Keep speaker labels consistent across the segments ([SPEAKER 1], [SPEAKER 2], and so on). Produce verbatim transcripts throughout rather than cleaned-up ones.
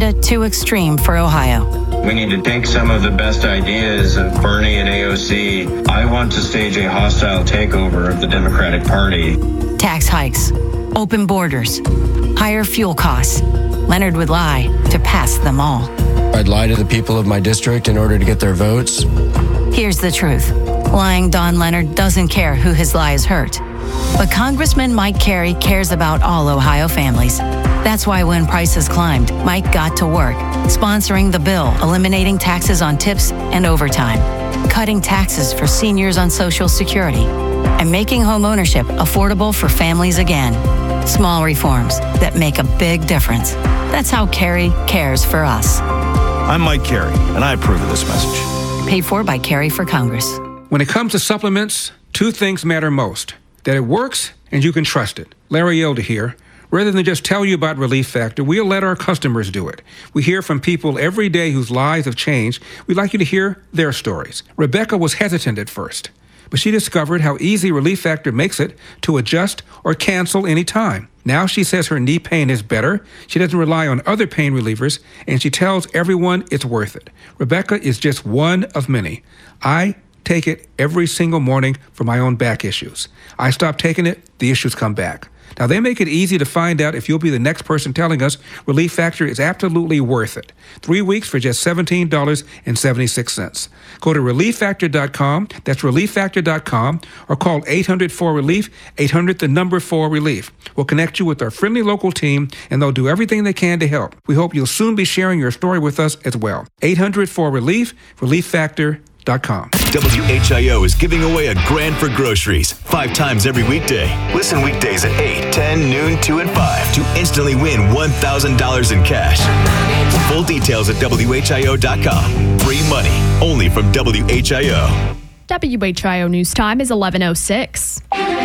[SPEAKER 1] agenda too extreme for Ohio.
[SPEAKER 2] We need to take some of the best ideas of Bernie and A O C. I want to stage a hostile takeover of the Democratic Party.
[SPEAKER 1] Tax hikes, open borders, higher fuel costs. Leonard would lie to pass them all.
[SPEAKER 3] I'd lie to the people of my district in order to get their votes.
[SPEAKER 1] Here's the truth. Lying Don Leonard doesn't care who his lies hurt. But Congressman Mike Carey cares about all Ohio families. That's why when prices climbed, Mike got to work, sponsoring the bill, eliminating taxes on tips and overtime, cutting taxes for seniors on Social Security, and making homeownership affordable for families again. Small reforms that make a big difference. That's how Carey cares for us.
[SPEAKER 4] I'm Mike Carey, and I approve of this message.
[SPEAKER 1] Paid for by Carey for Congress.
[SPEAKER 5] When it comes to supplements, two things matter most. That it works and you can trust it. Larry Elder here. Rather than just tell you about Relief Factor, we'll let our customers do it. We hear from people every day whose lives have changed. We'd like you to hear their stories. Rebecca was hesitant at first, but she discovered how easy Relief Factor makes it to adjust or cancel any time. Now she says her knee pain is better, she doesn't rely on other pain relievers, and she tells everyone it's worth it. Rebecca is just one of many. I take it every single morning for my own back issues. I stop taking it, the issues come back. Now, they make it easy to find out if you'll be the next person telling us Relief Factor is absolutely worth it. Three weeks for just seventeen dollars and seventy-six cents. Go to relief factor dot com, that's relief factor dot com, or call eight hundred four relief, eight hundred the number four relief. We'll connect you with our friendly local team, and they'll do everything they can to help. We hope you'll soon be sharing your story with us as well. eight hundred four relief, relief factor dot com.
[SPEAKER 6] W H I O is giving away a grand for groceries five times every weekday. Listen weekdays at eight, ten, noon, two, and five to instantly win one thousand dollars in cash. Full details at W H I O dot com. Free money only from W H I O.
[SPEAKER 7] W H I O News Time is eleven oh six.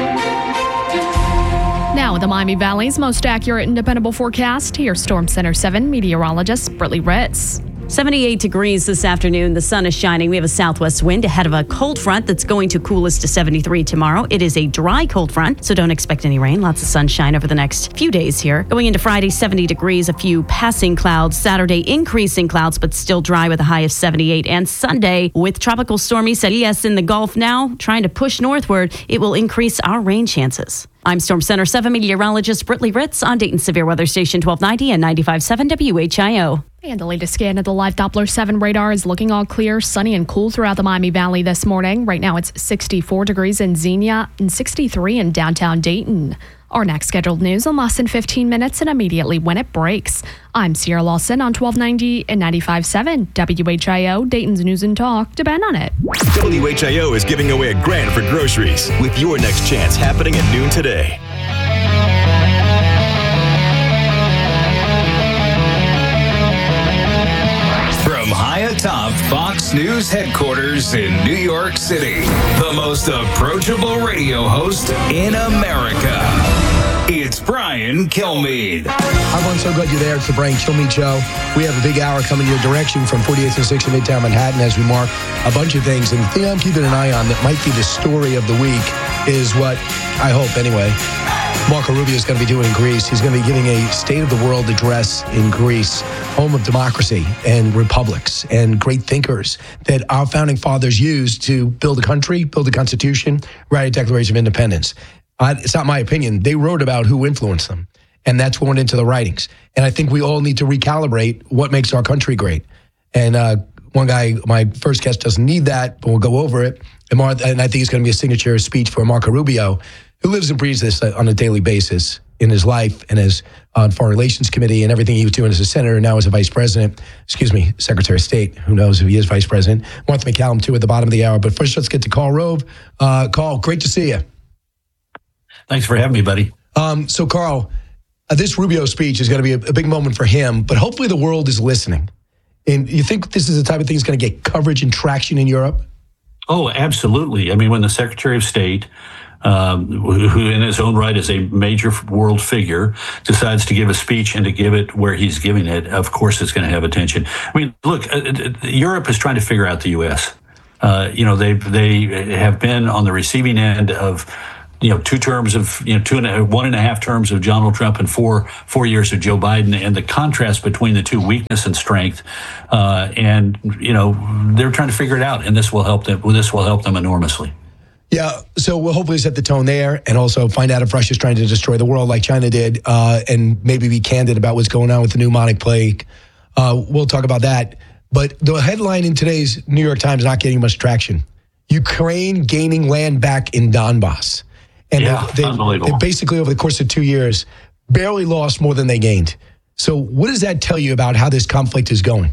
[SPEAKER 7] Now, the Miami Valley's most accurate and dependable forecast. Here's Storm Center seven meteorologist Brittany Ritz.
[SPEAKER 8] seventy-eight degrees this afternoon. The sun is shining. We have a southwest wind ahead of a cold front that's going to cool us to seventy-three tomorrow. It is a dry cold front, so don't expect any rain. Lots of sunshine over the next few days here. Going into Friday, seventy degrees, a few passing clouds. Saturday, increasing clouds, but still dry with a high of seventy-eight. And Sunday, with tropical storm Isaias in the Gulf now trying to push northward, it will increase our rain chances. I'm Storm Center seven meteorologist Brittany Ritz on Dayton Severe Weather Station twelve ninety and ninety-five point seven W H I O.
[SPEAKER 7] And the latest scan of the live Doppler seven radar is looking all clear, sunny and cool throughout the Miami Valley this morning. Right now it's sixty-four degrees in Xenia and sixty-three in downtown Dayton. Our next scheduled news in less than fifteen minutes and immediately when it breaks. I'm Sierra Lawson on twelve ninety and ninety-five point seven W H I O, Dayton's News and Talk. Depend on it.
[SPEAKER 6] W H I O is giving away a grand for groceries with your next chance happening at noon today.
[SPEAKER 9] From high atop Fox News headquarters in New York City, the most approachable radio host in America. It's Brian Kilmeade.
[SPEAKER 10] Everyone, so glad you're there. It's the Brian Kilmeade Show. We have a big hour coming your direction from forty-eighth and sixth in Midtown Manhattan as we mark a bunch of things. And the thing I'm keeping an eye on that might be the story of the week is what, I hope anyway, Marco Rubio is going to be doing in Greece. He's going to be giving a State of the World address in Greece, home of democracy and republics and great thinkers that our founding fathers used to build a country, build a constitution, write a Declaration of Independence. Uh, it's not my opinion. They wrote about who influenced them, and that's what went into the writings. And I think we all need to recalibrate what makes our country great. And uh, one guy, my first guest, doesn't need that, but we'll go over it. And, Mar- and I think it's going to be a signature speech for Marco Rubio, who lives and breathes this on a daily basis in his life and as on Foreign Relations Committee and everything he was doing as a senator and now as a vice president, excuse me, Secretary of State, who knows if he is vice president. Martha McCallum, too, at the bottom of the hour. But first, let's get to Karl Rove. Uh, Karl, great to see you.
[SPEAKER 11] Thanks for having me, buddy.
[SPEAKER 10] Um, so, Karl, uh, this Rubio speech is going to be a, a big moment for him, but hopefully the world is listening. And you think this is the type of thing that's going to get coverage and traction in Europe?
[SPEAKER 11] Oh, absolutely. I mean, when the Secretary of State, um, who in his own right is a major world figure, decides to give a speech and to give it where he's giving it, of course it's going to have attention. I mean, look, uh, Europe is trying to figure out the U S. Uh, you know, they they have been on the receiving end of you know, two terms of, you know, two and a, one and a half terms of Donald Trump and four four years of Joe Biden, and the contrast between the two, weakness and strength. Uh, and, you know, they're trying to figure it out, and this will help them. This will help them enormously.
[SPEAKER 10] Yeah, so we'll hopefully set the tone there and also find out if Russia's trying to destroy the world like China did, uh, and maybe be candid about what's going on with the pneumonic plague. Uh, we'll talk about that. But the headline in today's New York Times is not getting much traction. Ukraine gaining land back in Donbass. And
[SPEAKER 11] yeah,
[SPEAKER 10] they,
[SPEAKER 11] unbelievable.
[SPEAKER 10] they basically, over the course of two years, barely lost more than they gained. So what does that tell you about how this conflict is going?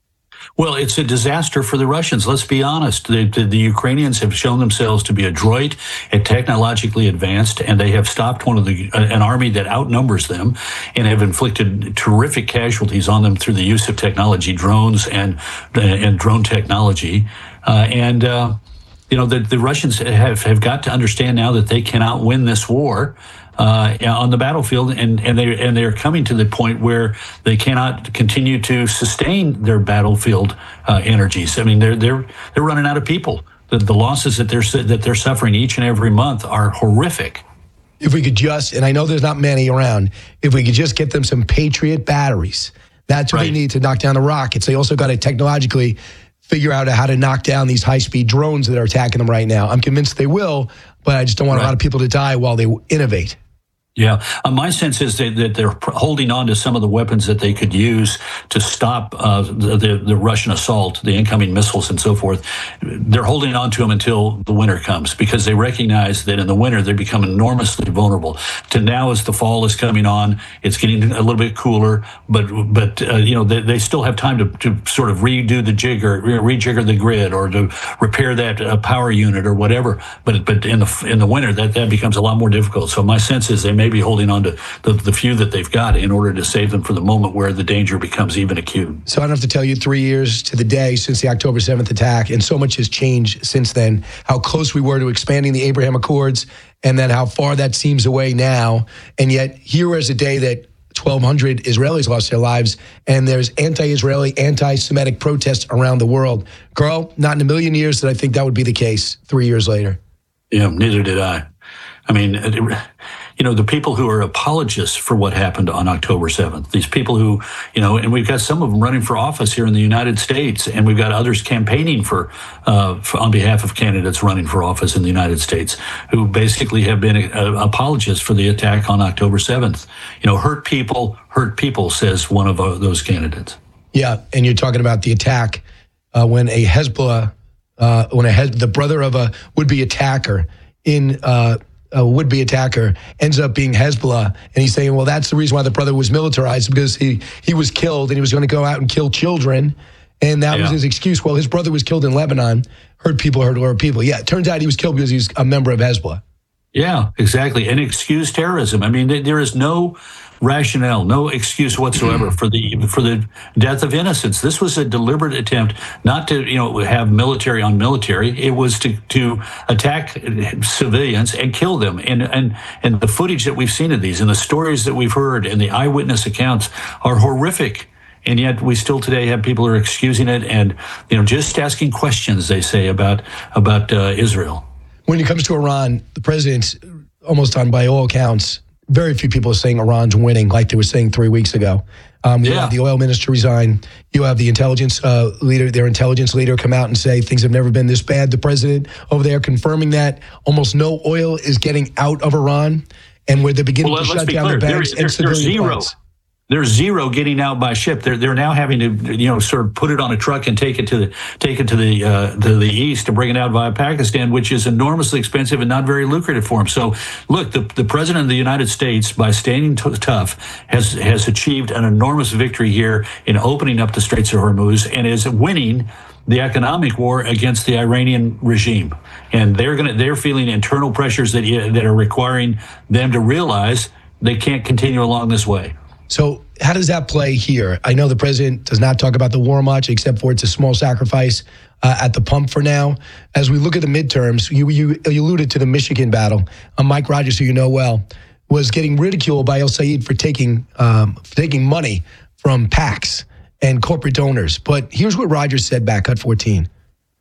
[SPEAKER 11] Well, it's a disaster for the Russians. Let's be honest. The, the, the Ukrainians have shown themselves to be adroit and technologically advanced, and they have stopped one of the an army that outnumbers them, and have inflicted terrific casualties on them through the use of technology, drones and and drone technology, uh, and. Uh, You know, the, the Russians have, have got to understand now that they cannot win this war uh, on the battlefield, and, and they and they are coming to the point where they cannot continue to sustain their battlefield uh, energies. I mean, they're they're they're running out of people. The, the losses that they're that they're suffering each and every month are horrific.
[SPEAKER 10] If we could just, and I know there's not many around, if we could just get them some Patriot batteries, that's what
[SPEAKER 11] Right.
[SPEAKER 10] they need to knock down the rockets. They also got to technologically figure out how to knock down these high-speed drones that are attacking them right now. I'm convinced they will, but I just don't want
[SPEAKER 11] Right.
[SPEAKER 10] a lot of people to die while they innovate.
[SPEAKER 11] Yeah, uh, my sense is that, that they're pr- holding on to some of the weapons that they could use to stop uh, the, the the Russian assault, the incoming missiles and so forth. They're holding on to them until the winter comes, because they recognize that in the winter they become enormously vulnerable. To now, as the fall is coming on, it's getting a little bit cooler, but but uh, you know they, they still have time to, to sort of redo the jigger, re- rejigger the grid, or to repair that uh, power unit or whatever. But but in the in the winter that that becomes a lot more difficult. So my sense is they may be holding on to the, the few that they've got in order to save them for the moment where the danger becomes even acute.
[SPEAKER 10] So I don't have to tell you three years to the day since the October seventh attack, and so much has changed since then, how close we were to expanding the Abraham Accords, and then how far that seems away now. And yet here is a day that twelve hundred Israelis lost their lives, and there's anti-Israeli, anti-Semitic protests around the world. Girl, not in a million years did I think that would be the case three years later.
[SPEAKER 11] Yeah, neither did I. I mean, it, you know, the people who are apologists for what happened on October seventh, these people who, you know, and we've got some of them running for office here in the United States, and we've got others campaigning for, uh, for on behalf of candidates running for office in the United States, who basically have been uh, apologists for the attack on October seventh. You know, hurt people, hurt people, says one of uh, those candidates.
[SPEAKER 10] Yeah, and you're talking about the attack uh, when a Hezbollah, uh, when a Hez- the brother of a would-be attacker in uh, a would-be attacker ends up being Hezbollah, and he's saying, well, that's the reason why the brother was militarized, because he he was killed and he was going to go out and kill children, and that
[SPEAKER 11] yeah.
[SPEAKER 10] was his excuse. Well, his brother was killed in Lebanon. Hurt people hurt a lot of people. Yeah, it turns out he was killed because he's a member of Hezbollah.
[SPEAKER 11] Yeah, exactly. And excuse terrorism. I mean, there is no rationale, no excuse whatsoever for the for the death of innocents. This was a deliberate attempt not to, you know, have military on military. It was to to attack civilians and kill them. And and and the footage that we've seen of these, and the stories that we've heard, and the eyewitness accounts are horrific. And yet we still today have people who are excusing it and, you know, just asking questions, they say, about about uh, Israel.
[SPEAKER 10] When it comes to Iran, the president's almost on, by all accounts, very few people are saying Iran's winning like they were saying three weeks ago. Um, you
[SPEAKER 11] yeah.
[SPEAKER 10] have the oil minister resign. You have the intelligence uh, leader, their intelligence leader, come out and say things have never been this bad. The president over there confirming that almost no oil is getting out of Iran, and where they're beginning
[SPEAKER 11] well,
[SPEAKER 10] to
[SPEAKER 11] let's
[SPEAKER 10] shut
[SPEAKER 11] be
[SPEAKER 10] down
[SPEAKER 11] clear.
[SPEAKER 10] the banks
[SPEAKER 11] there,
[SPEAKER 10] and
[SPEAKER 11] there,
[SPEAKER 10] civilian
[SPEAKER 11] zero.
[SPEAKER 10] planes.
[SPEAKER 11] There's zero getting out by ship. They're they're now having to, you know, sort of put it on a truck and take it to the take it to the uh, to the east to bring it out via Pakistan, which is enormously expensive and not very lucrative for them. So, look, the the president of the United States, by standing t- tough, has has achieved an enormous victory here in opening up the Straits of Hormuz, and is winning the economic war against the Iranian regime. And they're gonna they're feeling internal pressures that that are requiring them to realize they can't continue along this way.
[SPEAKER 10] So how does that play here? I know the president does not talk about the war much, except for it's a small sacrifice uh, at the pump for now. As we look at the midterms, you you, you alluded to the Michigan battle. Uh, Mike Rogers, who you know well, was getting ridiculed by El Sayed for taking um, for taking money from PACs and corporate donors. But here's what Rogers said back, cut fourteen.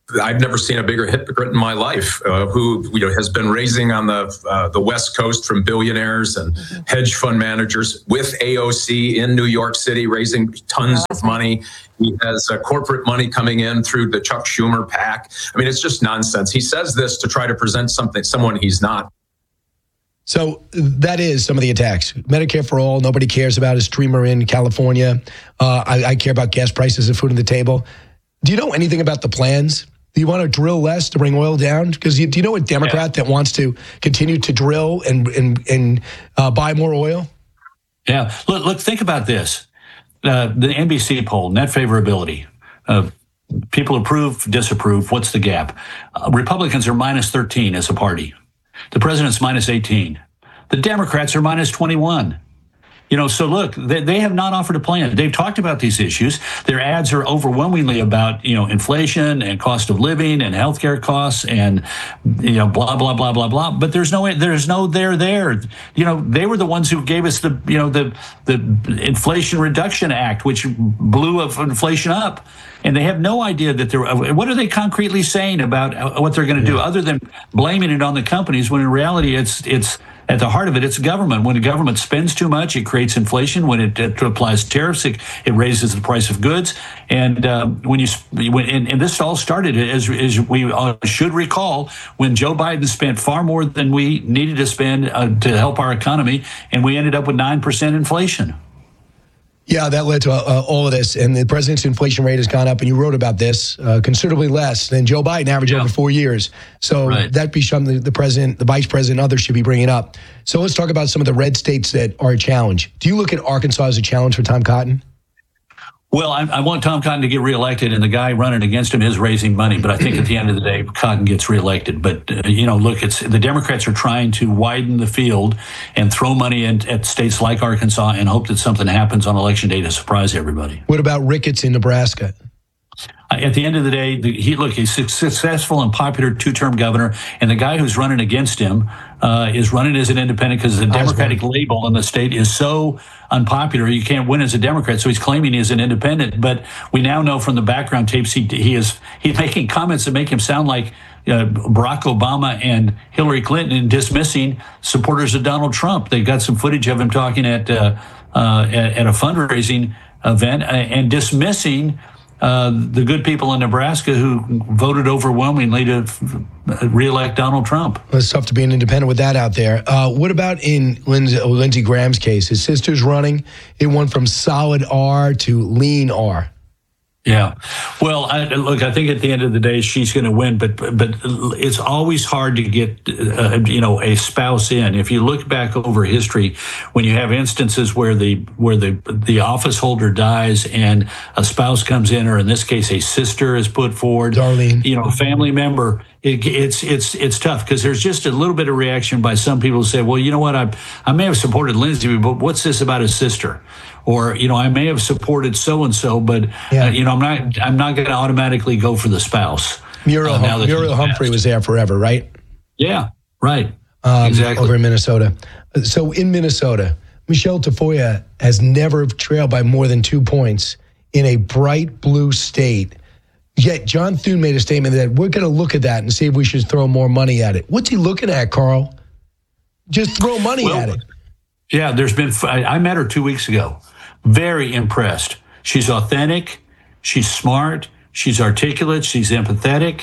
[SPEAKER 12] I've never seen a bigger hypocrite in my life, uh, who you know has been raising on the uh, the West Coast from billionaires and mm-hmm. hedge fund managers with A O C in New York City, raising tons of money. He has uh, corporate money coming in through the Chuck Schumer PAC. I mean, it's just nonsense. He says this to try to present something, someone he's not.
[SPEAKER 10] So that is some of the attacks. Medicare for all, nobody cares about. A streamer in California. Uh, I, I care about gas prices and food on the table. Do you know anything about the plans? Do you want to drill less to bring oil down? Because do you know a Democrat yeah. that wants to continue to drill and and, and uh, buy more oil?
[SPEAKER 11] Yeah. Look, look think about this. Uh, the N B C poll, net favorability. Uh, people approve, disapprove. What's the gap? Uh, Republicans are minus thirteen as a party. The president's minus eighteen. The Democrats are minus twenty-one. You know, so look, they, they have not offered a plan. They've talked about these issues. Their ads are overwhelmingly about, you know, inflation and cost of living and healthcare costs and, you know, blah, blah, blah, blah, blah. But there's no, there's no there there. You know, they were the ones who gave us the, you know, the, the Inflation Reduction Act, which blew inflation up. And they have no idea that they're, what are they concretely saying about what they're going to do other than blaming it on the companies when in reality it's, it's, at the heart of it, it's government. When the government spends too much, it creates inflation. When it, it applies tariffs, it, it raises the price of goods. And uh, when you when and, and this all started, as, as we uh, should recall, when Joe Biden spent far more than we needed to spend uh, to help our economy, and we ended up with nine percent inflation.
[SPEAKER 10] Yeah, that led to uh, all of this. And the president's inflation rate has gone up, and you wrote about this, uh, considerably less than Joe Biden averaged yeah. over four years. So right. that'd be something the president, the vice president, others should be bringing up. So let's talk about some of the red states that are a challenge. Do you look at Arkansas as a challenge for Tom Cotton?
[SPEAKER 11] Well, I, I want Tom Cotton to get reelected, and the guy running against him is raising money. But I think at the end of the day, Cotton gets reelected. But, uh, you know, look, it's the Democrats are trying to widen the field and throw money in, at states like Arkansas and hope that something happens on election day to surprise everybody.
[SPEAKER 10] What about Ricketts in Nebraska?
[SPEAKER 11] At the end of the day, the, he look, he's a successful and popular two-term governor, and the guy who's running against him uh, is running as an independent because the Democratic label in the state is so unpopular. You can't win as a Democrat, so he's claiming he's an independent. But we now know from the background tapes he he is he's making comments that make him sound like uh, Barack Obama and Hillary Clinton in dismissing supporters of Donald Trump. They've got some footage of him talking at uh, uh, at, at a fundraising event uh, and dismissing Uh, the good people in Nebraska who voted overwhelmingly to reelect Donald Trump.
[SPEAKER 10] Well, it's tough to be an independent with that out there. Uh, what about in Lindsey, Lindsey Graham's case? His sister's running. It went from solid R to lean R.
[SPEAKER 11] Yeah. Well, I, look, I think at the end of the day, she's going to win, but but it's always hard to get, uh, you know, a spouse in. If you look back over history, when you have instances where the where the the office holder dies and a spouse comes in, or in this case, a sister is put forward,
[SPEAKER 10] Darlene,
[SPEAKER 11] you know, a family member, it, it's it's it's tough because there's just a little bit of reaction by some people who say, well, you know what, I I may have supported Lindsey, but what's this about his sister? Or, you know, I may have supported so-and-so, but, yeah. uh, you know, I'm not I'm not going to automatically go for the spouse.
[SPEAKER 10] Muriel, uh, hum- Muriel Humphrey was there forever, right?
[SPEAKER 11] Yeah, right.
[SPEAKER 10] Um,
[SPEAKER 11] exactly.
[SPEAKER 10] Over in Minnesota. So in Minnesota, Michelle Tafoya has never trailed by more than two points in a bright blue state. Yet John Thune made a statement that we're going to look at that and see if we should throw more money at it. What's he looking at, Carl? Just throw money well, at it.
[SPEAKER 11] Yeah, there's been, I, I met her two weeks ago. Very impressed. She's authentic. She's smart. She's articulate. She's empathetic.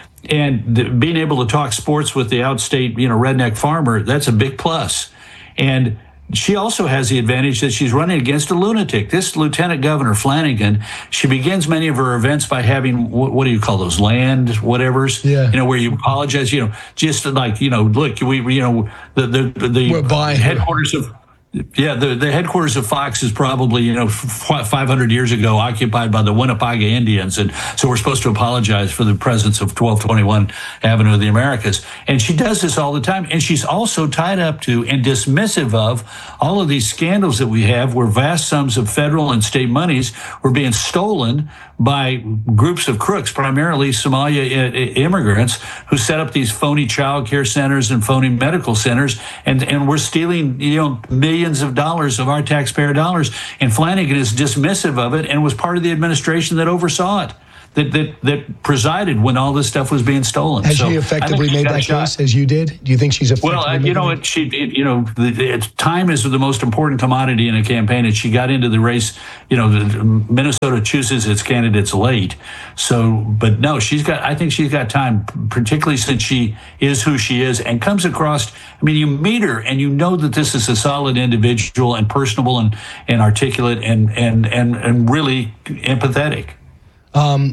[SPEAKER 11] And the, being able to talk sports with the outstate, you know, redneck farmer, that's a big plus. And she also has the advantage that she's running against a lunatic. This Lieutenant Governor Flanagan, she begins many of her events by having, what, what do you call those, land whatevers?
[SPEAKER 10] Yeah.
[SPEAKER 11] You know, where you apologize, you know, just like, you know, look, we, you know, the, the, the
[SPEAKER 10] We're buying
[SPEAKER 11] headquarters of, Yeah, the, the headquarters of Fox is probably, you know, five hundred years ago occupied by the Winnepaga Indians. And so we're supposed to apologize for the presence of twelve twenty-one Avenue of the Americas. And she does this all the time. And she's also tied up to and dismissive of all of these scandals that we have where vast sums of federal and state monies were being stolen by groups of crooks, primarily Somalia immigrants, who set up these phony child care centers and phony medical centers. And, and we're stealing, you know, millions of dollars of our taxpayer dollars. And Flanagan is dismissive of it and was part of the administration that oversaw it. that that, that presided when all this stuff was being stolen.
[SPEAKER 10] Has
[SPEAKER 11] so
[SPEAKER 10] she effectively made that case as you did? Do you think she's effectively?
[SPEAKER 11] Well, uh, you know, it, she, it, you know, the, it, time is the most important commodity in a campaign, and she got into the race. You know, the, Minnesota chooses its candidates late, so but no, she's got. I think she's got time, particularly since she is who she is and comes across. I mean, you meet her and you know that this is a solid individual and personable and, and articulate and and and and really empathetic.
[SPEAKER 10] Um,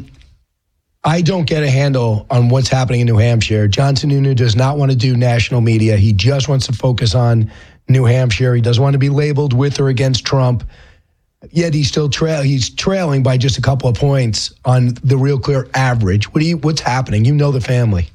[SPEAKER 10] I don't get a handle on what's happening in New Hampshire. John Sununu does not want to do national media. He just wants to focus on New Hampshire. He doesn't want to be labeled with or against Trump. Yet he's still trail. He's trailing by just a couple of points on the Real Clear average. What do you? What's happening? You know the family.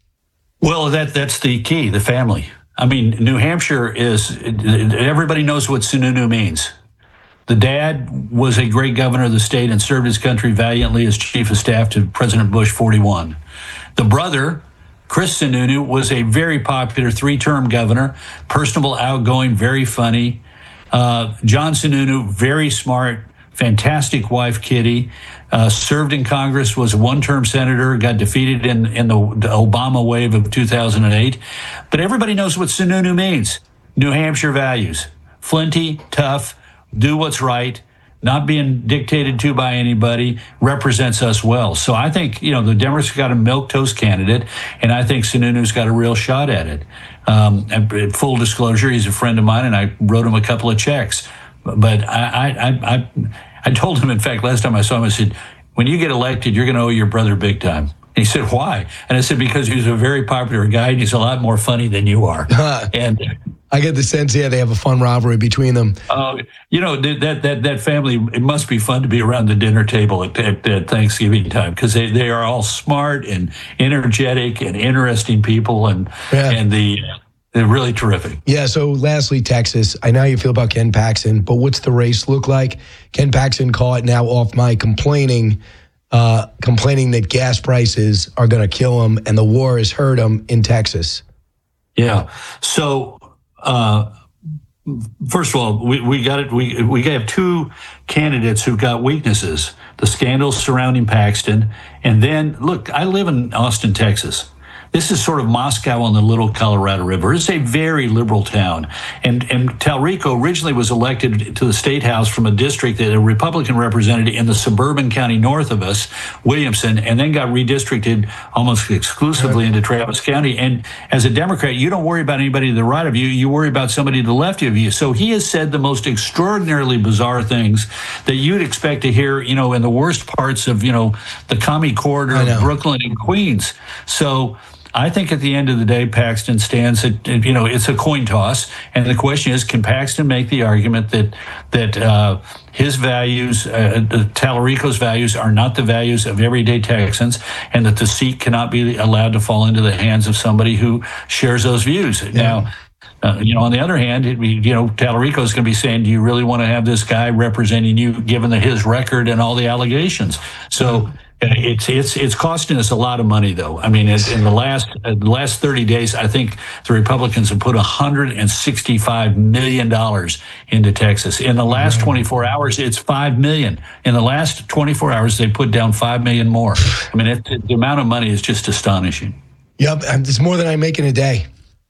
[SPEAKER 11] Well, that that's the key. The family. I mean, New Hampshire is. Everybody knows what Sununu means. The dad was a great governor of the state and served his country valiantly as chief of staff to President Bush forty-one. The brother, Chris Sununu, was a very popular three-term governor, personable, outgoing, very funny. Uh, John Sununu, very smart, fantastic wife, Kitty, uh, served in Congress, was a one-term senator, got defeated in, in the, the Obama wave of two thousand eight. But everybody knows what Sununu means. New Hampshire values. Flinty, tough, do what's right, not being dictated to by anybody, represents us well. So I think, you know, the Democrats got a milquetoast candidate, and I think Sununu's got a real shot at it. Um, and full disclosure, he's a friend of mine, and I wrote him a couple of checks. But I, I, I, I told him, in fact, last time I saw him, I said, when you get elected, you're going to owe your brother big time. And he said, why? And I said, because he's a very popular guy, and he's a lot more funny than you are. And
[SPEAKER 10] I get the sense, yeah, they have a fun rivalry between them.
[SPEAKER 11] Uh, you know, that that that family, it must be fun to be around the dinner table at, at, at Thanksgiving time, because they, they are all smart and energetic and interesting people, and yeah. and the they're really terrific.
[SPEAKER 10] Yeah, so lastly, Texas. I know how you feel about Ken Paxton, but what's the race look like? Ken Paxton caught now off my complaining, uh, complaining that gas prices are going to kill him and the war has hurt him in Texas.
[SPEAKER 11] Yeah, so... Uh, first of all, we, we got it. We we have two candidates who've got weaknesses: the scandals surrounding Paxton, and then look, I live in Austin, Texas. This is sort of Moscow on the Little Colorado River. It's a very liberal town. And, and Talrico originally was elected to the state house from a district that a Republican represented in the suburban county north of us, Williamson, and then got redistricted almost exclusively into Travis County. And as a Democrat, you don't worry about anybody to the right of you. You worry about somebody to the left of you. So he has said the most extraordinarily bizarre things that you'd expect to hear, you know, in the worst parts of, you know, the commie corridor of Brooklyn and Queens. So I think at the end of the day, Paxton stands at, you know, it's a coin toss. And the question is, can Paxton make the argument that that uh, his values, uh, Talarico's values, are not the values of everyday Texans, and that the seat cannot be allowed to fall into the hands of somebody who shares those views? Yeah. Now, Uh, you know, on the other hand, it, you know, Talarico is going to be saying, do you really want to have this guy representing you, given the, his record and all the allegations? So it's it's it's costing us a lot of money, though. I mean, in the last uh, the last thirty days, I think the Republicans have put one hundred sixty-five million dollars into Texas. In the last twenty-four hours, it's five million dollars. In the last twenty-four hours, they put down five million dollars more. I mean, it, it, the amount of money is just astonishing.
[SPEAKER 10] Yep, it's more than I make in a day.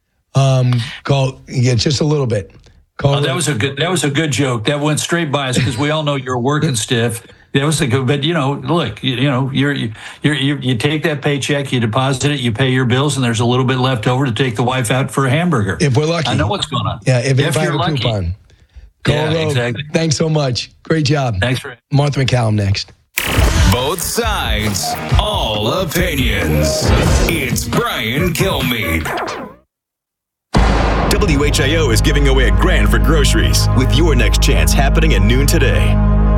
[SPEAKER 10] Um, call yeah, just a little bit. Call
[SPEAKER 11] oh, that was a good. That was a good joke. That went straight by us because we all know you're working stiff. That was a good. But you know, look, you, you know, you're you you're, you you take that paycheck, you deposit it, you pay your bills, and there's a little bit left over to take the wife out for a hamburger.
[SPEAKER 10] If we're lucky,
[SPEAKER 11] I know what's going on.
[SPEAKER 10] Yeah, if, if, if
[SPEAKER 11] you're
[SPEAKER 10] I have a
[SPEAKER 11] lucky.
[SPEAKER 10] coupon. Call
[SPEAKER 11] yeah,
[SPEAKER 10] Rogue.
[SPEAKER 11] exactly.
[SPEAKER 10] Thanks so much. Great job.
[SPEAKER 11] Thanks for
[SPEAKER 10] Martha McCallum next.
[SPEAKER 9] Both sides, all opinions. It's Brian Kilmeade.
[SPEAKER 6] W H I O is giving away a grand for groceries with your next chance happening at noon today.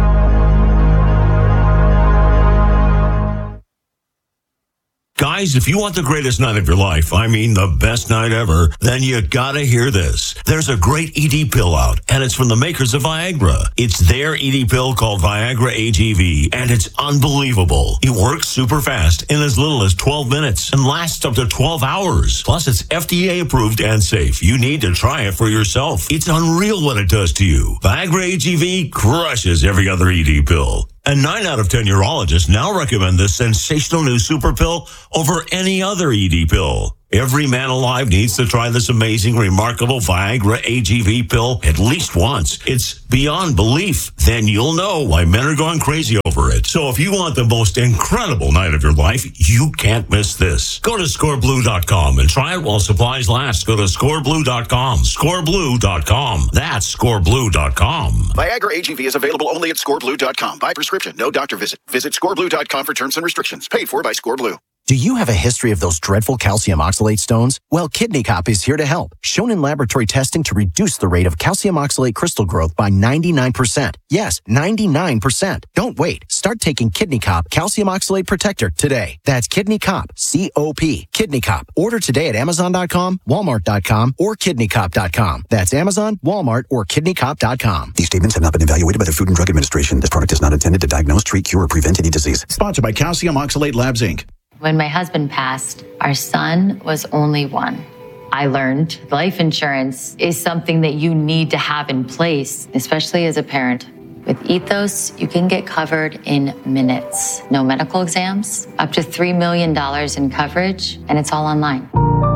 [SPEAKER 13] Guys, if you want the greatest night of your life, I mean the best night ever, then you gotta hear this. There's a great E D pill out, and it's from the makers of Viagra. It's their E D pill called Viagra A G V, and it's unbelievable. It works super fast in as little as twelve minutes and lasts up to twelve hours. Plus, it's F D A approved and safe. You need to try it for yourself. It's unreal what it does to you. Viagra A G V crushes every other E D pill. And nine out of ten urologists now recommend this sensational new super pill over any other E D pill. Every man alive needs to try this amazing, remarkable Viagra A G V pill at least once. It's beyond belief. Then you'll know why men are going crazy over it. So if you want the most incredible night of your life, you can't miss this. Go to score blue dot com and try it while supplies last. Go to score blue dot com. score blue dot com. That's score blue dot com.
[SPEAKER 14] Viagra A G V is available only at score blue dot com. By prescription, no doctor visit. Visit score blue dot com for terms and restrictions. Paid for by ScoreBlue.
[SPEAKER 15] Do you have a history of those dreadful calcium oxalate stones? Well, Kidney Cop is here to help. Shown in laboratory testing to reduce the rate of calcium oxalate crystal growth by ninety-nine percent. Yes, ninety-nine percent. Don't wait. Start taking Kidney Cop Calcium Oxalate Protector today. That's Kidney Cop, C O P. Kidney Cop. Order today at amazon dot com, walmart dot com, or kidney cop dot com. That's Amazon, Walmart, or kidney cop dot com.
[SPEAKER 16] These statements have not been evaluated by the Food and Drug Administration. This product is not intended to diagnose, treat, cure, or prevent any disease.
[SPEAKER 14] Sponsored by Calcium Oxalate Labs, Incorporated.
[SPEAKER 17] When my husband passed, our son was only one. I learned life insurance is something that you need to have in place, especially as a parent. With Ethos, you can get covered in minutes. No medical exams, up to three million dollars in coverage, and it's all online.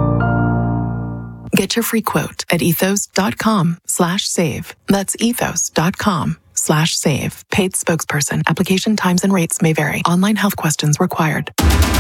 [SPEAKER 18] Get your free quote at ethos dot com slash save. That's ethos dot com slash save. Paid spokesperson. Application times and rates may vary. Online health questions required.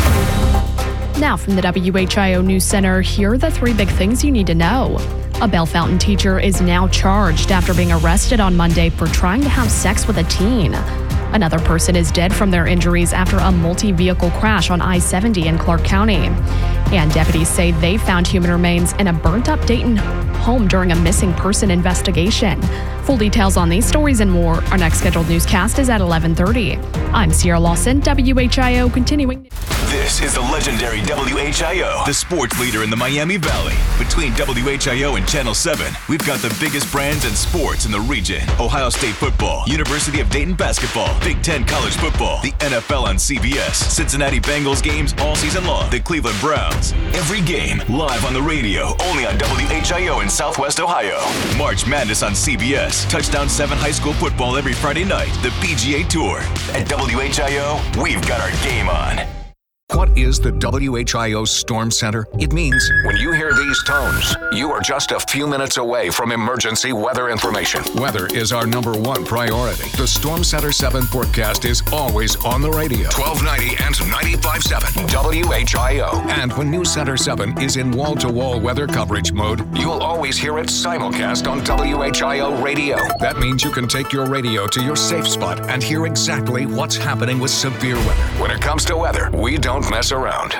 [SPEAKER 7] Now from the W H I O News Center, here are the three big things you need to know. A Bellefontaine teacher is now charged after being arrested on Monday for trying to have sex with a teen. Another person is dead from their injuries after a multi-vehicle crash on I seventy in Clark County. And deputies say they found human remains in a burnt-up Dayton home during a missing person investigation. Full details on these stories and more. Our next scheduled newscast is at eleven thirty. I'm Sierra Lawson, W H I O continuing.
[SPEAKER 6] This is the legendary W H I O, the sports leader in the Miami Valley. Between W H I O and Channel seven, we've got the biggest brands and sports in the region. Ohio State football, University of Dayton basketball, Big Ten college football, the N F L on C B S, Cincinnati Bengals games all season long, the Cleveland Browns. Every game live on the radio, only on W H I O in Southwest Ohio. March Madness on C B S, Touchdown seven high school football every Friday night, the P G A Tour. At W H I O, we've got our game on.
[SPEAKER 19] What is the W H I O Storm Center? It means when you hear these tones, you are just a few minutes away from emergency weather information. Weather is our number one priority. The Storm Center seven forecast is always on the radio. twelve ninety and ninety-five point seven W H I O. And when News Center seven is in wall-to-wall weather coverage mode, you'll always hear it simulcast on W H I O radio. That means you can take your radio to your safe spot and hear exactly what's happening with severe weather. When it comes to weather, we don't mess around.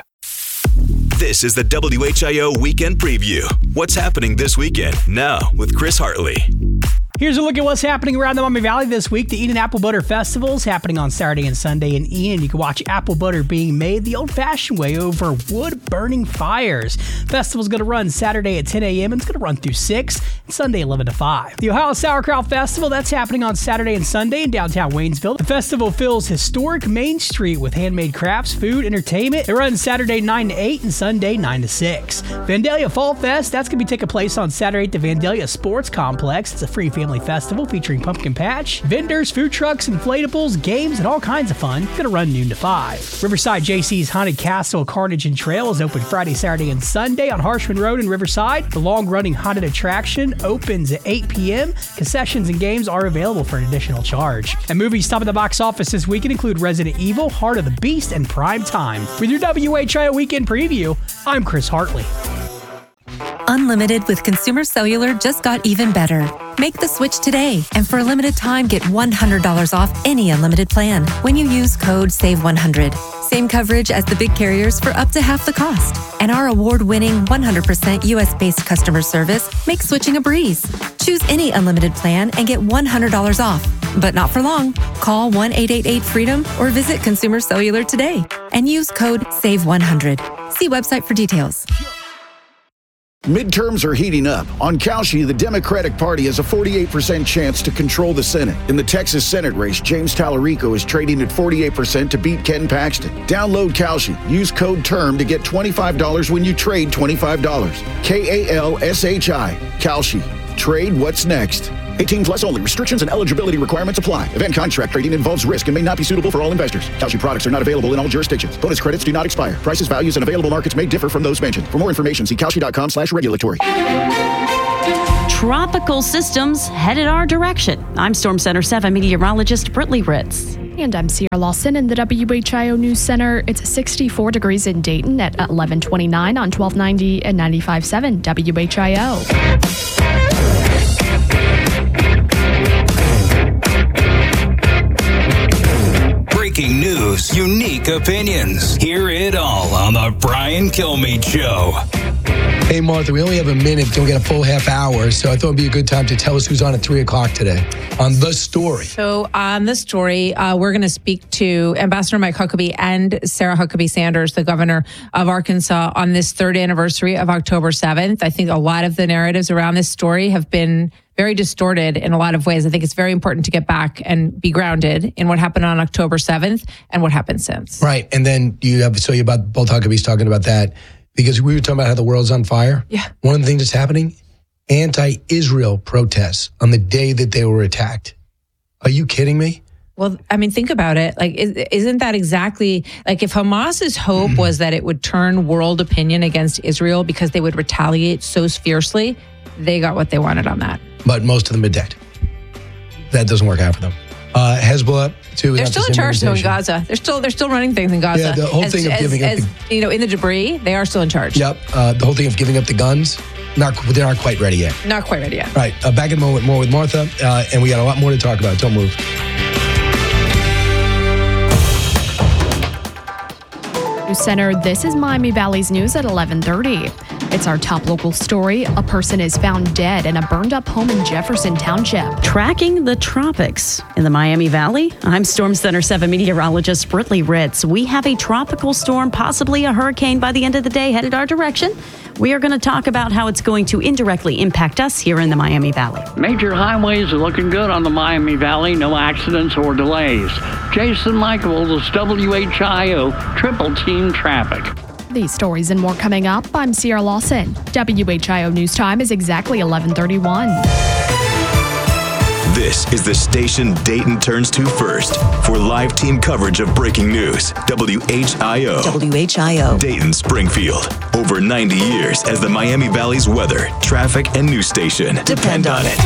[SPEAKER 6] This is the W H I O Weekend Preview. What's happening this weekend? Now with Chris Hartley.
[SPEAKER 20] Here's a look at what's happening around the Miami Valley this week. The Eden Apple Butter Festival is happening on Saturday and Sunday in Eden. You can watch apple butter being made the old-fashioned way over wood-burning fires. Festival's going to run Saturday at ten a.m. and it's going to run through six and Sunday eleven to five. The Ohio Sauerkraut Festival, that's happening on Saturday and Sunday in downtown Waynesville. The festival fills historic Main Street with handmade crafts, food, entertainment. It runs Saturday nine to eight and Sunday nine to six. Vandalia Fall Fest, that's going to be taking place on Saturday at the Vandalia Sports Complex. It's a free family festival featuring pumpkin patch, vendors, food trucks, inflatables, games, and all kinds of fun. It's gonna run noon to five. Riverside J C's Haunted Castle Carnage and Trail is open Friday, Saturday, and Sunday on Harshman Road in Riverside. The long-running haunted attraction opens at eight p.m. Concessions and games are available for an additional charge. And movies top of the box office this weekend include Resident Evil, Heart of the Beast, and Prime Time. With your W H I O Weekend Preview, I'm Chris Hartley.
[SPEAKER 21] Unlimited with Consumer Cellular just got even better. Make the switch today, and for a limited time, get one hundred dollars off any unlimited plan when you use code save one hundred. Same coverage as the big carriers for up to half the cost. And our award-winning one hundred percent U S-based customer service makes switching a breeze. Choose any unlimited plan and get one hundred dollars off, but not for long. Call one eight eight eight freedom or visit Consumer Cellular today and use code save one hundred. See website for details.
[SPEAKER 14] Midterms are heating up. On Kalshi, the Democratic Party has a forty-eight percent chance to control the Senate. In the Texas Senate race, James Tallarico is trading at forty-eight percent to beat Ken Paxton. Download Kalshi. Use code TERM to get twenty-five dollars when you trade twenty-five dollars. K A L S H I. Kalshi. Trade what's next. eighteen plus only. Restrictions and eligibility requirements apply. Event contract trading involves risk and may not be suitable for all investors. Kalshi products are not available in all jurisdictions. Bonus credits do not expire. Prices, values, and available markets may differ from those mentioned. For more information, see kalshi.com slash regulatory.
[SPEAKER 8] Tropical systems headed our direction. I'm Storm Center seven meteorologist Brittany Ritz.
[SPEAKER 7] And I'm Sierra Lawson in the W H I O News Center. It's sixty-four degrees in Dayton at eleven twenty-nine on twelve ninety and ninety-five point seven W H I O.
[SPEAKER 9] Breaking news, unique opinions. Hear it all on the Brian Kilmeade Show.
[SPEAKER 10] Hey, Martha, we only have a minute. Don't get a full half hour, so I thought it'd be a good time to tell us who's on at three o'clock today on The Story.
[SPEAKER 2] So on The Story, uh, we're going to speak to Ambassador Mike Huckabee and Sarah Huckabee Sanders, the governor of Arkansas, on this third anniversary of October seventh. I think a lot of the narratives around this story have been very distorted in a lot of ways. I think it's very important to get back and be grounded in what happened on October seventh and what happened since.
[SPEAKER 10] Right, and then you have, so you about both Huckabees talking about that, because we were talking about how the world's on fire.
[SPEAKER 2] Yeah.
[SPEAKER 10] One of the things that's happening, anti-Israel protests on the day that they were attacked. Are you kidding me?
[SPEAKER 2] Well, I mean, think about it. Like, isn't that exactly, like if Hamas's hope was that it would turn world opinion against Israel because they would retaliate so fiercely, they got what they wanted on that.
[SPEAKER 10] But most of them are dead. That doesn't work out for them. Uh, Hezbollah, too.
[SPEAKER 2] They're still in charge, though, in Gaza. They're still they're still running things in Gaza.
[SPEAKER 10] Yeah, the whole
[SPEAKER 2] as,
[SPEAKER 10] thing of
[SPEAKER 2] as,
[SPEAKER 10] giving up
[SPEAKER 2] as,
[SPEAKER 10] the,
[SPEAKER 2] you know, in the debris, they are still in charge.
[SPEAKER 10] Yep. Uh, the whole thing of giving up the guns, not they're not quite ready yet.
[SPEAKER 2] Not quite ready yet.
[SPEAKER 10] All right. Uh, back in a moment, more with Martha, uh, and we got a lot more to talk about. Don't move.
[SPEAKER 7] News Center, this is Miami Valley's news at eleven thirty. It's our top local story. A person is found dead in a burned-up home in Jefferson Township.
[SPEAKER 8] Tracking the tropics in the Miami Valley. I'm Storm Center seven meteorologist Brittany Ritz. We have a tropical storm, possibly a hurricane by the end of the day, headed our direction. We are going to talk about how it's going to indirectly impact us here in the Miami Valley.
[SPEAKER 22] Major highways are looking good on the Miami Valley. No accidents or delays. Jason Michaels, W H I O, Triple Team Traffic.
[SPEAKER 7] These stories and more coming up. I'm Sierra Lawson. W H I O News Time is exactly eleven thirty-one.
[SPEAKER 6] This is the station Dayton turns to first for live team coverage of breaking news. W H I O.
[SPEAKER 23] W H I O.
[SPEAKER 6] Dayton, Springfield. Over ninety years as the Miami Valley's weather, traffic, and news station. Depend on it.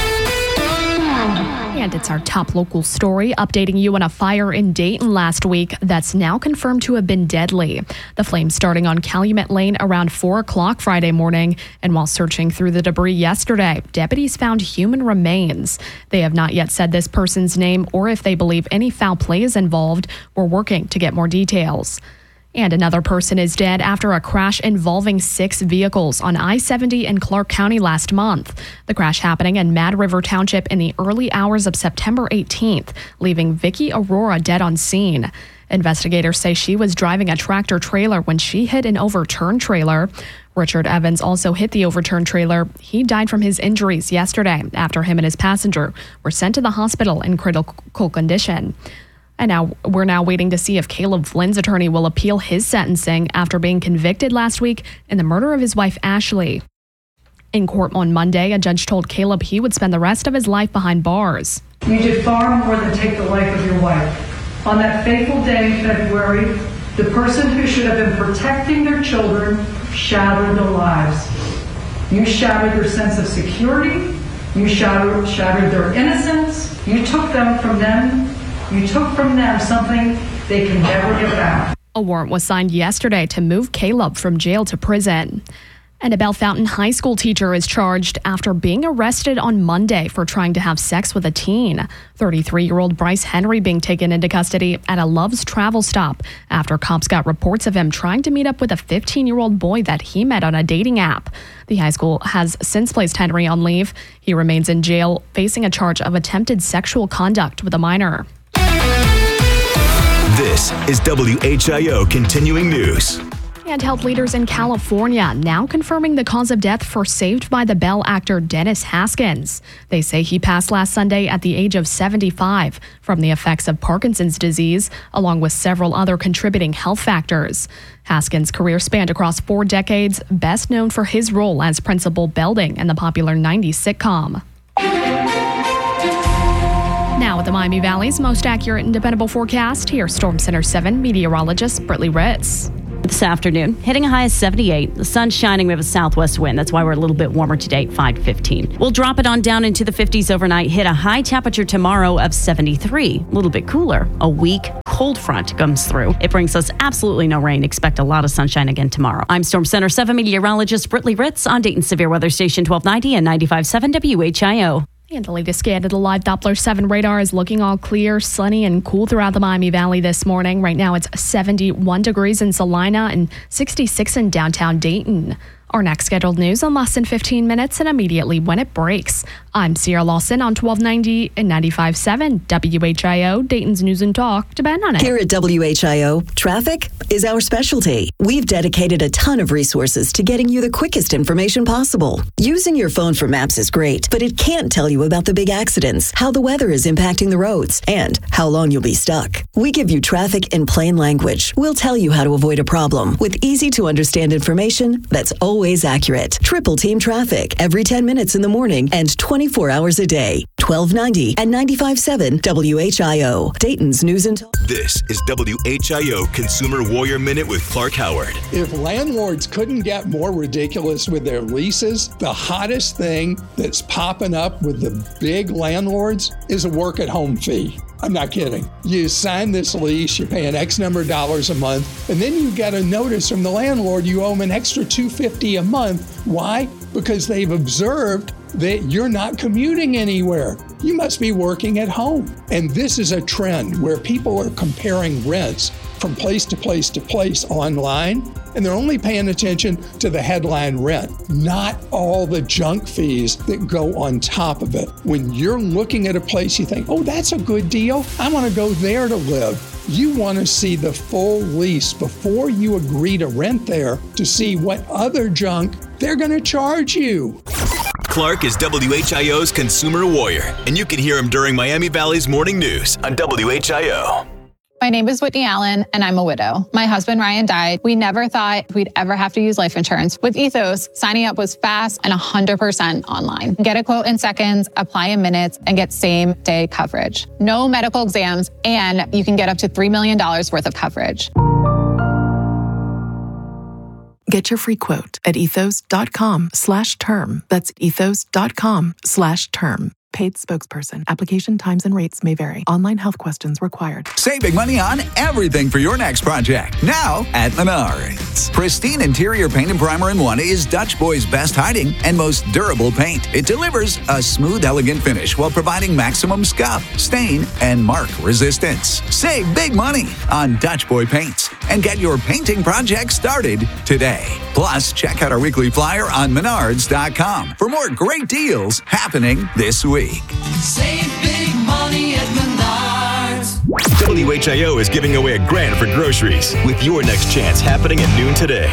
[SPEAKER 7] And it's our top local story, updating you on a fire in Dayton last week that's now confirmed to have been deadly. The flames starting on Calumet Lane around four o'clock Friday morning, and while searching through the debris yesterday, deputies found human remains. They have not yet said this person's name or if they believe any foul play is involved. We're working to get more details. And another person is dead after a crash involving six vehicles on I seventy in Clark County last month. The crash happening in Mad River Township in the early hours of September eighteenth, leaving Vicky Aurora dead on scene. Investigators say she was driving a tractor trailer when she hit an overturned trailer. Richard Evans also hit the overturned trailer. He died from his injuries yesterday after him and his passenger were sent to the hospital in critical condition. And now we're now waiting to see if Caleb Flynn's attorney will appeal his sentencing after being convicted last week in the murder of his wife, Ashley. In court on Monday, a judge told Caleb he would spend the rest of his life behind bars.
[SPEAKER 24] You did far more than take the life of your wife. On that fateful day in February, the person who should have been protecting their children shattered their lives. You shattered their sense of security. You shattered, shattered their innocence. You took them from them. You took from them something they can never get back.
[SPEAKER 7] A warrant was signed yesterday to move Caleb from jail to prison. And a Bellefontaine High School teacher is charged after being arrested on Monday for trying to have sex with a teen. thirty-three-year-old Bryce Henry being taken into custody at a Love's travel stop after cops got reports of him trying to meet up with a fifteen-year-old boy that he met on a dating app. The high school has since placed Henry on leave. He remains in jail, facing a charge of attempted sexual conduct with a minor.
[SPEAKER 6] This is W H I O Continuing News.
[SPEAKER 7] And health leaders in California now confirming the cause of death for Saved by the Bell actor Dennis Haskins. They say he passed last Sunday at the age of seventy-five from the effects of Parkinson's disease, along with several other contributing health factors. Haskins' career spanned across four decades, best known for his role as Principal Belding in the popular nineties sitcom. Now with the Miami Valley's most accurate and dependable forecast, here's Storm Center seven meteorologist Brittany Ritz.
[SPEAKER 8] This afternoon, hitting a high of seventy-eight. The sun's shining. We have a southwest wind. That's why we're a little bit warmer today, five fifteen. We'll drop it on down into the fifties overnight, hit a high temperature tomorrow of seventy-three. A little bit cooler. A weak cold front comes through. It brings us absolutely no rain. Expect a lot of sunshine again tomorrow. I'm Storm Center seven meteorologist Brittany Ritz on Dayton Severe Weather Station twelve ninety and ninety-five point seven W H I O.
[SPEAKER 7] And the latest scan of the live Doppler seven radar is looking all clear, sunny, and cool throughout the Miami Valley this morning. Right now it's seventy-one degrees in Salina and sixty-six in downtown Dayton. Our next scheduled news in less than fifteen minutes and immediately when it breaks. I'm Sierra Lawson on twelve ninety and ninety-five point seven W H I O, Dayton's News and Talk. Depend on it.
[SPEAKER 1] Here at W H I O, traffic is our specialty. We've dedicated a ton of resources to getting you the quickest information possible. Using your phone for maps is great, but it can't tell you about the big accidents, how the weather is impacting the roads, and how long you'll be stuck. We give you traffic in plain language. We'll tell you how to avoid a problem with easy to understand information that's always accurate. Triple Team Traffic every ten minutes in the morning and twenty-four hours a day. twelve ninety and ninety-five point seven W H I O, Dayton's News and Talk.
[SPEAKER 6] This is W H I O Consumer Warrior Minute with Clark Howard.
[SPEAKER 3] If landlords couldn't get more ridiculous with their leases, the hottest thing that's popping up with the big landlords is a work-at-home fee. I'm not kidding. You sign this lease, you're paying X number of dollars a month, and then you get a notice from the landlord you owe them an extra two hundred fifty dollars a month. Why? Because they've observed that you're not commuting anywhere. You must be working at home. And this is a trend where people are comparing rents from place to place to place online, and they're only paying attention to the headline rent, not all the junk fees that go on top of it. When you're looking at a place, you think, oh, that's a good deal. I want to go there to live. You want to see the full lease before you agree to rent there to see what other junk they're going to charge you.
[SPEAKER 6] Clark is W H I O's Consumer Warrior, and you can hear him during Miami Valley's Morning News on W H I O.
[SPEAKER 4] My name is Whitney Allen, and I'm a widow. My husband, Ryan, died. We never thought we'd ever have to use life insurance. With Ethos, signing up was fast and one hundred percent online. Get a quote in seconds, apply in minutes, and get same-day coverage. No medical exams, and you can get up to three million dollars worth of coverage.
[SPEAKER 18] Get your free quote at ethos.com slash term. That's ethos.com slash term. Paid spokesperson. Application times and rates may vary. Online health questions required.
[SPEAKER 23] Save big money on everything for your next project. Now at Menards. Pristine interior paint and primer in one is Dutch Boy's best hiding and most durable paint. It delivers a smooth, elegant finish while providing maximum scuff, stain, and mark resistance. Save big money on Dutch Boy paints and get your painting project started today. Plus, check out our weekly flyer on menards dot com for more great deals happening this week.
[SPEAKER 25] Save big money at Menards.
[SPEAKER 6] W H I O is giving away a grand for groceries with your next chance happening at noon today.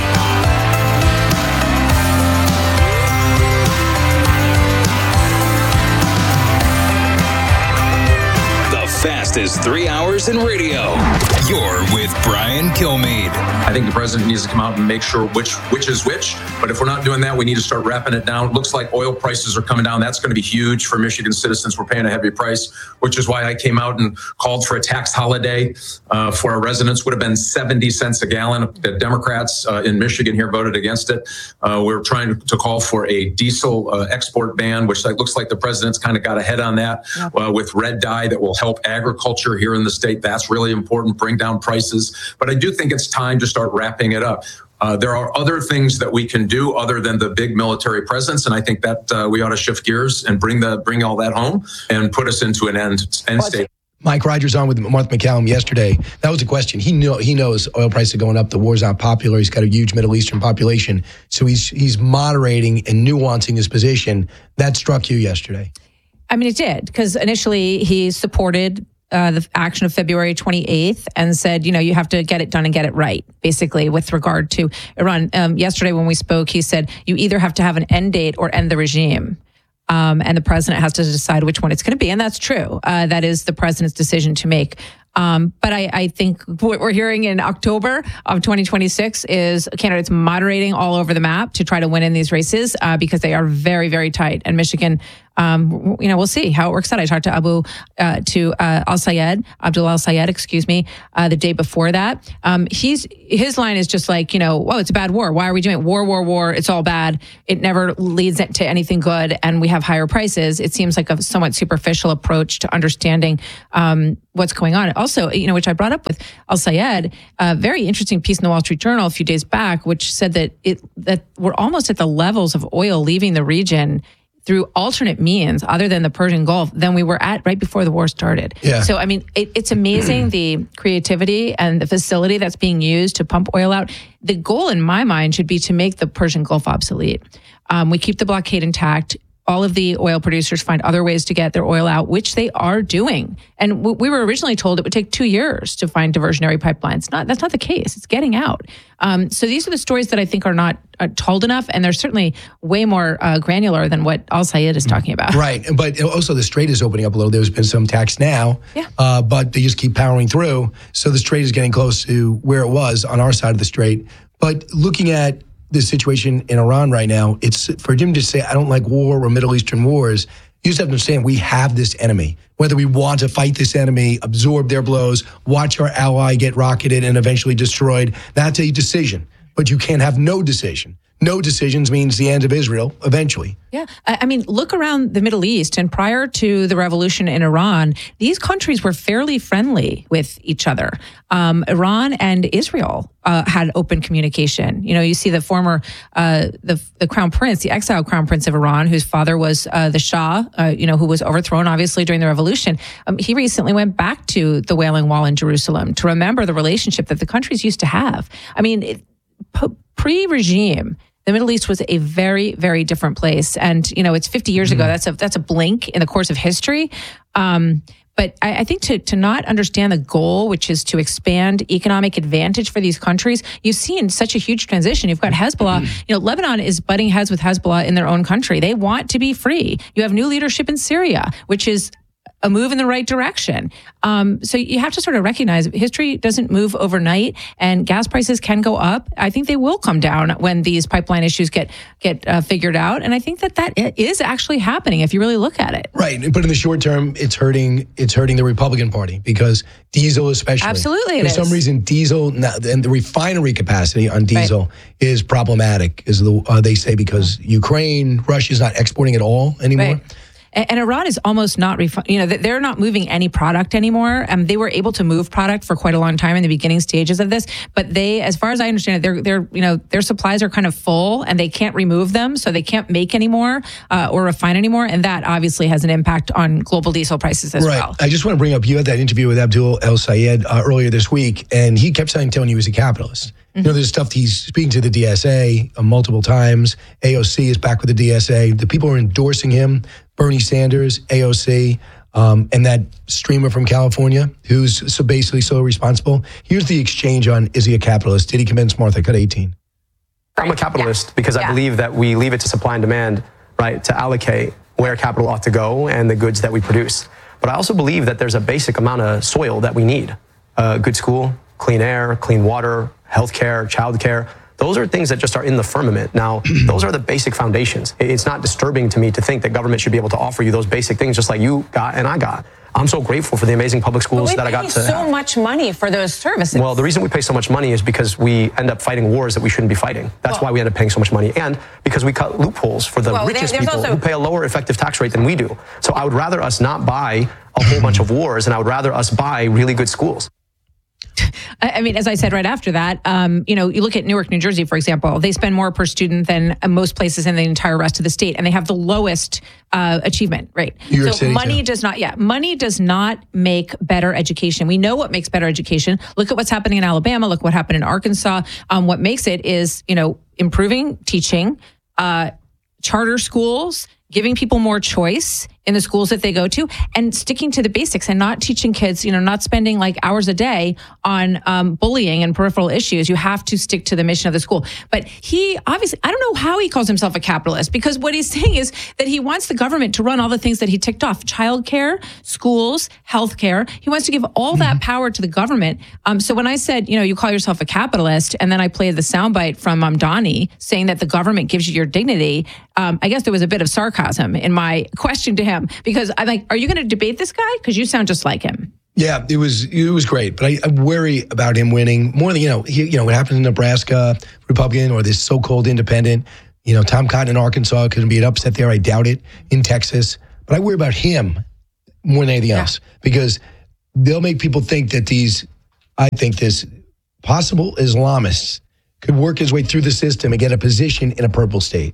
[SPEAKER 9] Fastest three hours in radio. You're with Brian Kilmeade.
[SPEAKER 12] I think the president needs to come out and make sure which which is which. But if we're not doing that, we need to start wrapping it down. It looks like oil prices are coming down. That's going to be huge for Michigan citizens. We're paying a heavy price, which is why I came out and called for a tax holiday uh, for our residents. Would have been seventy cents a gallon. The Democrats uh, in Michigan here voted against it. Uh, we're trying to call for a diesel uh, export ban, which looks like the president's kind of got ahead on that yep. uh, with red dye that will help agriculture here in the state. That's really important, bring down prices. But I do think it's time to start wrapping it up. Uh, there are other things that we can do other than the big military presence, and I think that uh, we ought to shift gears and bring the bring all that home and put us into an end, end state.
[SPEAKER 10] Mike Rogers on with Martha McCallum yesterday. That was a question. He know he knows oil prices are going up. The war's not popular. He's got a huge Middle Eastern population, so he's he's moderating and nuancing his position. That struck you yesterday.
[SPEAKER 2] I mean, it did, because initially he supported uh, the action of February twenty-eighth and said, you know, you have to get it done and get it right, basically, with regard to Iran. Um, yesterday when we spoke, he said, you either have to have an end date or end the regime. Um, and the president has to decide which one it's going to be. And that's true. Uh, that is the president's decision to make. Um, but I, I think what we're hearing in October of twenty twenty-six is candidates moderating all over the map to try to win in these races uh, because they are very, very tight. And Michigan um, you know, we'll see how it works out. I talked to Abu, uh, to uh, Al Sayed, Abdul Al Sayed, excuse me, uh, the day before that. Um, he's his line is just like, you know, oh, it's a bad war. Why are we doing it? War, war, war. It's all bad. It never leads to anything good, and we have higher prices. It seems like a somewhat superficial approach to understanding um, what's going on. Also, you know, which I brought up with Al Sayed, a very interesting piece in the Wall Street Journal a few days back, which said that it that we're almost at the levels of oil leaving the region through alternate means other than the Persian Gulf than we were at right before the war started.
[SPEAKER 10] Yeah.
[SPEAKER 2] So, I mean, it, it's amazing the creativity and the facility that's being used to pump oil out. The goal in my mind should be to make the Persian Gulf obsolete. Um, we keep the blockade intact. All of the oil producers find other ways to get their oil out, which they are doing. And w- we were originally told it would take two years to find diversionary pipelines. Not that's not the case. It's getting out. Um, so these are the stories that I think are not uh, told enough, and they're certainly way more uh, granular than what Al Sayed is talking about.
[SPEAKER 10] Right, but also the strait is opening up a little. There's been some tax now,
[SPEAKER 2] yeah.
[SPEAKER 10] uh, but they just keep powering through. So the strait is getting close to where it was on our side of the strait. But looking at the situation in Iran right now, it's for him to say, I don't like war or Middle Eastern wars. You just have to understand we have this enemy. Whether we want to fight this enemy, absorb their blows, watch our ally get rocketed and eventually destroyed, that's a decision. But you can't have no decision. No decisions means the end of Israel eventually.
[SPEAKER 2] Yeah. I mean, look around the Middle East, and prior to the revolution in Iran, these countries were fairly friendly with each other. Um, Iran and Israel uh, had open communication. You know, you see the former, uh, the the crown prince, the exiled crown prince of Iran, whose father was uh, the Shah, uh, you know, who was overthrown, obviously, during the revolution. Um, he recently went back to the Wailing Wall in Jerusalem to remember the relationship that the countries used to have. I mean, it, pre-regime, the Middle East was a very, very different place. And, you know, it's fifty years mm-hmm. ago. That's a that's a blink in the course of history. Um, but I, I think to to not understand the goal, which is to expand economic advantage for these countries, you've seen such a huge transition. You've got Hezbollah. Mm-hmm. You know, Lebanon is butting heads with Hezbollah in their own country. They want to be free. You have new leadership in Syria, which is a move in the right direction. Um, so you have to sort of recognize history doesn't move overnight, and gas prices can go up. I think they will come down when these pipeline issues get get uh, figured out, and I think that that is actually happening if you really look at it.
[SPEAKER 10] Right, but in the short term, it's hurting. It's hurting the Republican Party because diesel, especially,
[SPEAKER 2] absolutely, it
[SPEAKER 10] for
[SPEAKER 2] is.
[SPEAKER 10] some reason, diesel and the refinery capacity on diesel right. is problematic, as the, uh, they say, because Ukraine, Russia's not exporting at all anymore.
[SPEAKER 2] Right. And Iran is almost not, refi- you know, they're not moving any product anymore. Um, they were able to move product for quite a long time in the beginning stages of this, but they, as far as I understand it, they're, they're, you know, their supplies are kind of full and they can't remove them, so they can't make anymore uh, or refine anymore, and that obviously has an impact on global diesel prices as
[SPEAKER 10] right.
[SPEAKER 2] well.
[SPEAKER 10] I just want to bring up, you had that interview with Abdul El Sayed uh, earlier this week, and he kept saying, telling you he was a capitalist. Mm-hmm. You know, there's stuff he's speaking to the D S A uh, multiple times. A O C is back with the D S A. The people are endorsing him. Bernie Sanders, A O C, um, and that streamer from California who's so basically so responsible. Here's the exchange on, is he a capitalist? Did he convince Martha? Cut eighteen.
[SPEAKER 5] I'm a capitalist
[SPEAKER 2] yeah.
[SPEAKER 5] because
[SPEAKER 2] yeah.
[SPEAKER 5] I believe that we leave it to supply and demand, right, to allocate where capital ought to go and the goods that we produce. But I also believe that there's a basic amount of soil that we need. A good school, clean air, clean water, healthcare, childcare. Those are things that just are in the firmament. Now, those are the basic foundations. It's not disturbing to me to think that government should be able to offer you those basic things just like you got and I got. I'm so grateful for the amazing public schools that I got to
[SPEAKER 2] so
[SPEAKER 5] have.
[SPEAKER 2] much money for those services.
[SPEAKER 5] Well, the reason we pay so much money is because we end up fighting wars that we shouldn't be fighting. That's well, why we end up paying so much money. And because we cut loopholes for the well, richest there, people also- who pay a lower effective tax rate than we do. So I would rather us not buy a whole bunch of wars, and I would rather us buy really good schools.
[SPEAKER 2] I mean, as I said right after that, um, you know, you look at Newark, New Jersey, for example, they spend more per student than most places in the entire rest of the state, and they have the lowest uh, achievement rate.
[SPEAKER 10] New York
[SPEAKER 2] so
[SPEAKER 10] City
[SPEAKER 2] money
[SPEAKER 10] too.
[SPEAKER 2] does not, yeah, money does not make better education. We know what makes better education. Look at what's happening in Alabama. Look what happened in Arkansas. Um, what makes it is, you know, improving teaching, uh, charter schools, giving people more choice, in the schools that they go to, and sticking to the basics and not teaching kids, you know, not spending like hours a day on um, bullying and peripheral issues. You have to stick to the mission of the school. But he obviously, I don't know how he calls himself a capitalist, because what he's saying is that he wants the government to run all the things that he ticked off: childcare, schools, healthcare. He wants to give all mm-hmm. that power to the government. Um, so when I said, you know, you call yourself a capitalist, and then I played the soundbite from um, Donnie saying that the government gives you your dignity, um, I guess there was a bit of sarcasm in my question to him, because I'm like, are you going to debate this guy? Because you sound just like him.
[SPEAKER 10] Yeah, it was it was great, but I, I worry about him winning more than, you know, he, you know, what happened in Nebraska, Republican, or this so-called independent. You know, Tom Cotton in Arkansas could be an upset there. I doubt it. In Texas, but I worry about him more than anything yeah. else, because they'll make people think that these, I think this possible Islamists could work his way through the system and get a position in a purple state.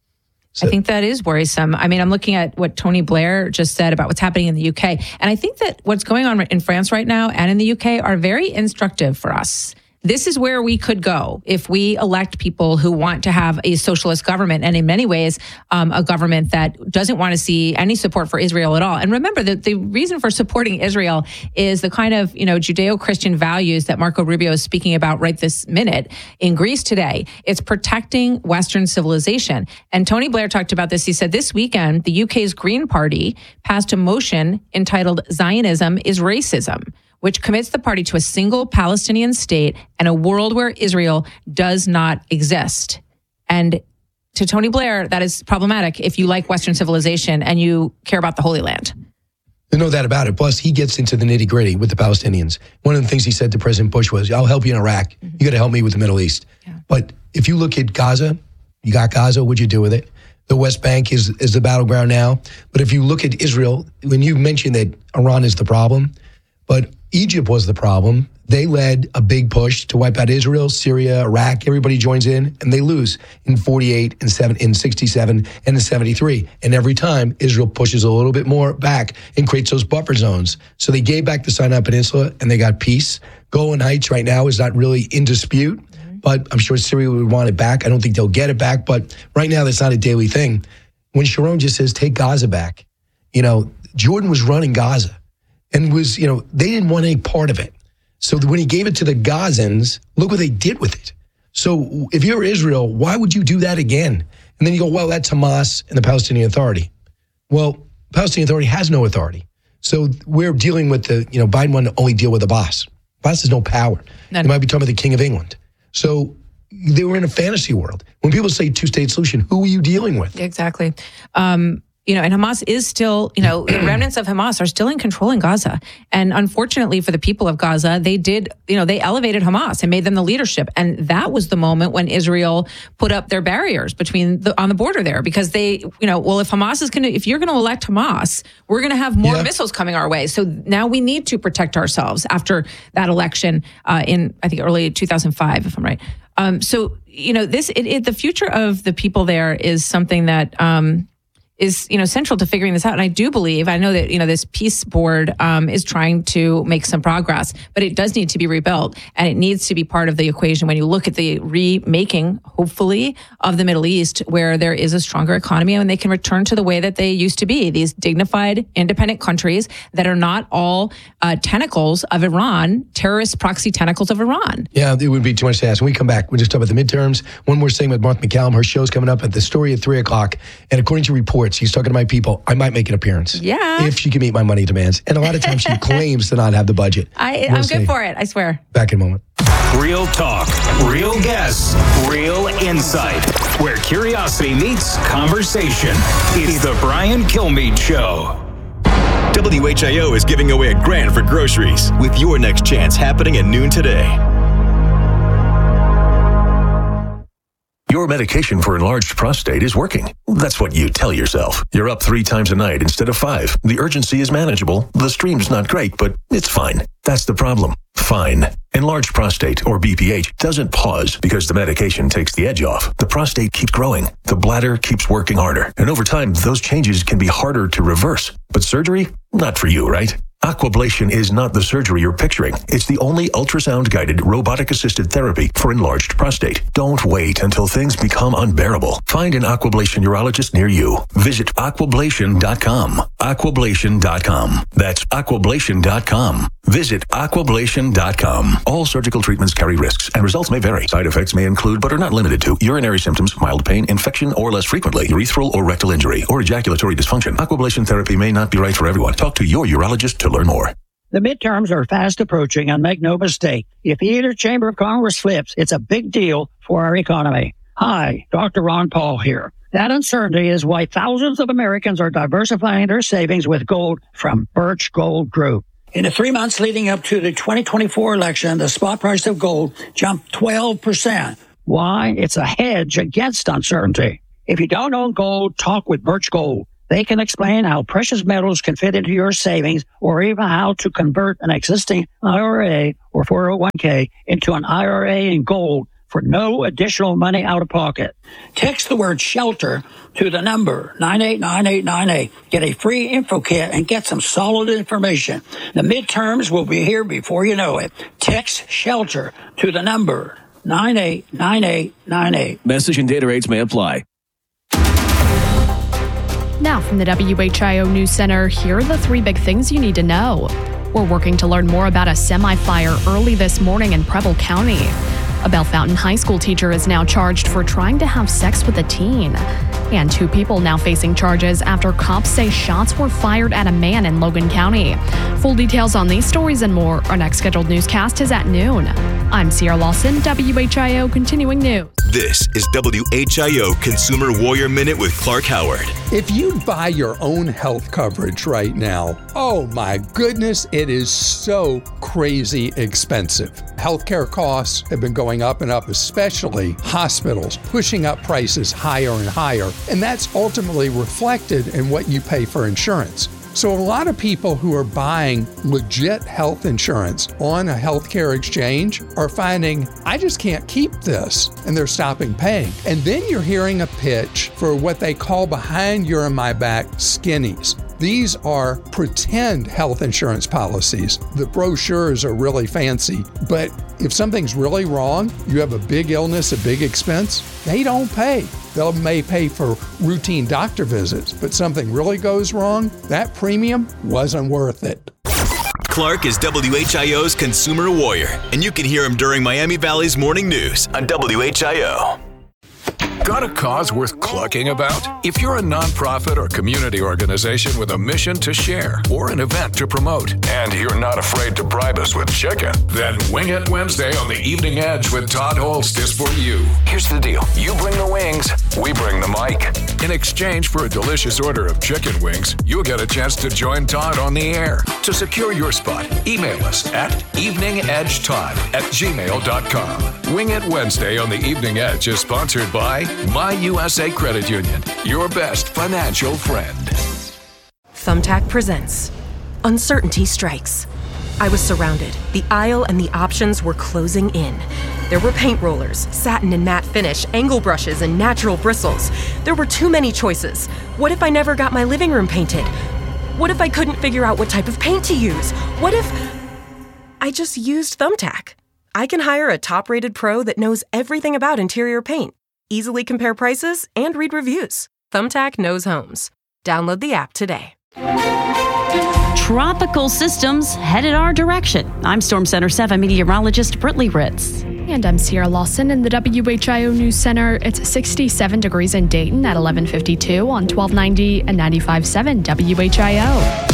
[SPEAKER 10] So.
[SPEAKER 2] I think that is worrisome. I mean, I'm looking at what Tony Blair just said about what's happening in the U K. And I think that what's going on in France right now and in the U K are very instructive for us. This is where we could go if we elect people who want to have a socialist government, and in many ways, um, a government that doesn't want to see any support for Israel at all. And remember that the reason for supporting Israel is the kind of, you know, Judeo-Christian values that Marco Rubio is speaking about right this minute in Greece today. It's protecting Western civilization. And Tony Blair talked about this. He said this weekend, the U K's Green Party passed a motion entitled Zionism is Racism, which commits the party to a single Palestinian state and a world where Israel does not exist. And to Tony Blair, that is problematic if you like Western civilization and you care about the Holy Land.
[SPEAKER 10] There's no doubt about it. Plus, he gets into the nitty gritty with the Palestinians. One of the things he said to President Bush was, I'll help you in Iraq. Mm-hmm. You got to help me with the Middle East. Yeah. But if you look at Gaza, you got Gaza, what'd you do with it? The West Bank is, is the battleground now. But if you look at Israel, when you mentioned that Iran is the problem, but Egypt was the problem. They led a big push to wipe out Israel, Syria, Iraq. Everybody joins in, and they lose in forty-eight, and seven, in sixty-seven, and in seventy-three. And every time, Israel pushes a little bit more back and creates those buffer zones. So they gave back the Sinai Peninsula, and they got peace. Golan Heights right now is not really in dispute, mm-hmm. but I'm sure Syria would want it back. I don't think they'll get it back, but right now that's not a daily thing. When Sharon just says, take Gaza back, you know, Jordan was running Gaza. And was, you know, they didn't want any part of it. So when he gave it to the Gazans, look what they did with it. So if you're Israel, why would you do that again? And then you go, well, that's Hamas and the Palestinian Authority. Well, the Palestinian Authority has no authority. So we're dealing with the, you know, Biden wanted to only deal with the boss. Boss has no power. None. They might be talking about the King of England. So they were in a fantasy world. When people say two-state solution, who are you dealing with?
[SPEAKER 2] Exactly. Um, You know, and Hamas is still, you know, the remnants of Hamas are still in control in Gaza. And unfortunately for the people of Gaza, they did, you know, they elevated Hamas and made them the leadership. And that was the moment when Israel put up their barriers between the, on the border there, because they, you know, well, if Hamas is going to, if you're going to elect Hamas, we're going to have more yeah. missiles coming our way. So now we need to protect ourselves after that election uh, in, I think, early two thousand five, if I'm right. Um, so, you know, this, it, it, the future of the people there is something that, um, is, you know, central to figuring this out. And I do believe, I know that, you know, this peace board um, is trying to make some progress, but it does need to be rebuilt. And it needs to be part of the equation when you look at the remaking, hopefully, of the Middle East, where there is a stronger economy and they can return to the way that they used to be, these dignified, independent countries that are not all uh, tentacles of Iran, terrorist proxy tentacles of Iran.
[SPEAKER 10] Yeah, it would be too much to ask. When we come back, we'll just talk about the midterms. One more thing with Martha McCallum. Her show's coming up at The Story at three o'clock. And according to reports, she's talking to my people, I might make an appearance.
[SPEAKER 2] Yeah.
[SPEAKER 10] If she can meet my money demands. And a lot of times she claims to not have the budget.
[SPEAKER 2] I, we'll I'm see. Good for it, I swear.
[SPEAKER 10] Back in a moment.
[SPEAKER 9] Real talk, real guests, real insight. Where curiosity meets conversation. It's the Brian Kilmeade Show.
[SPEAKER 6] W H I O is giving away a grand for groceries with your next chance happening at noon today.
[SPEAKER 11] Your medication for enlarged prostate is working. That's what you tell yourself. You're up three times a night instead of five. The urgency is manageable. The stream's not great, but it's fine. That's the problem. Fine. Enlarged prostate, or B P H, doesn't pause because the medication takes the edge off. The prostate keeps growing. The bladder keeps working harder. And over time, those changes can be harder to reverse. But surgery? Not for you, right? Aquablation is not the surgery you're picturing. It's the only ultrasound-guided, robotic-assisted therapy for enlarged prostate. Don't wait until things become unbearable. Find an Aquablation urologist near you. Visit aquablation dot com. aquablation dot com. That's aquablation dot com. Visit aquablation dot com. All surgical treatments carry risks, and results may vary. Side effects may include, but are not limited to, urinary symptoms, mild pain, infection, or less frequently, urethral or rectal injury, or ejaculatory dysfunction. Aquablation therapy may not be right for everyone. Talk to your urologist to learn more.
[SPEAKER 13] The midterms are fast approaching, and make no mistake, if either chamber of Congress flips, it's a big deal for our economy. Hi, Doctor Ron Paul here. That uncertainty is why thousands of Americans are diversifying their savings with gold from Birch Gold Group. In the three months leading up to the twenty twenty-four election, the spot price of gold jumped twelve percent. Why? It's a hedge against uncertainty. If you don't own gold, talk with Birch Gold. They can explain how precious metals can fit into your savings, or even how to convert an existing I R A or four oh one k into an I R A in gold for no additional money out of pocket. Text the word SHELTER to the number nine eight nine eight nine eight. Get a free info kit and get some solid information. The midterms will be here before you know it. Text SHELTER to the number nine eight nine eight nine eight.
[SPEAKER 15] Message and data rates may apply.
[SPEAKER 7] Now from the W H I O News Center, here are the three big things you need to know. We're working to learn more about a semi-fire early this morning in Preble County. A Bellefontaine High School teacher is now charged for trying to have sex with a teen. And two people now facing charges after cops say shots were fired at a man in Logan County. Full details on these stories and more. Our next scheduled newscast is at noon. I'm Sierra Lawson, W H I O Continuing News.
[SPEAKER 6] This is W H I O Consumer Warrior Minute with Clark Howard.
[SPEAKER 3] If you buy your own health coverage right now, oh my goodness, it is so crazy expensive. Healthcare costs have been going up and up, especially hospitals, pushing up prices higher and higher. And that's ultimately reflected in what you pay for insurance. So a lot of people who are buying legit health insurance on a healthcare exchange are finding, I just can't keep this, and they're stopping paying. And then you're hearing a pitch for what they call behind your and my back skinnies. These are pretend health insurance policies. The brochures are really fancy, but if something's really wrong, you have a big illness, a big expense, they don't pay. They may pay for routine doctor visits, but something really goes wrong, that premium wasn't worth it.
[SPEAKER 6] Clark is W H I O's Consumer Warrior, and you can hear him during Miami Valley's Morning News on W H I O.
[SPEAKER 16] Got a cause worth clucking about? If you're a nonprofit or community organization with a mission to share or an event to promote, and you're not afraid to bribe us with chicken, then Wing It Wednesday on the Evening Edge with Todd Holst is for you. Here's the deal. You bring the wings, we bring the mic. In exchange for a delicious order of chicken wings, you'll get a chance to join Todd on the air. To secure your spot, email us at eveningedgetodd at gmail dot com. Wing It Wednesday on the Evening Edge is sponsored by My U S A Credit Union, your best financial friend.
[SPEAKER 17] Thumbtack presents Uncertainty Strikes. I was surrounded. The aisle and the options were closing in. There were paint rollers, satin and matte finish, angle brushes, and natural bristles. There were too many choices. What if I never got my living room painted? What if I couldn't figure out what type of paint to use? What if I just used Thumbtack? I can hire a top-rated pro that knows everything about interior paint, easily compare prices, and read reviews. Thumbtack knows homes. Download the app today.
[SPEAKER 8] Tropical systems headed our direction. I'm Storm Center seven meteorologist Brittany Ritz.
[SPEAKER 7] And I'm Sierra Lawson in the W H I O News Center. It's sixty-seven degrees in Dayton at eleven fifty-two on twelve ninety and ninety-five point seven W H I O.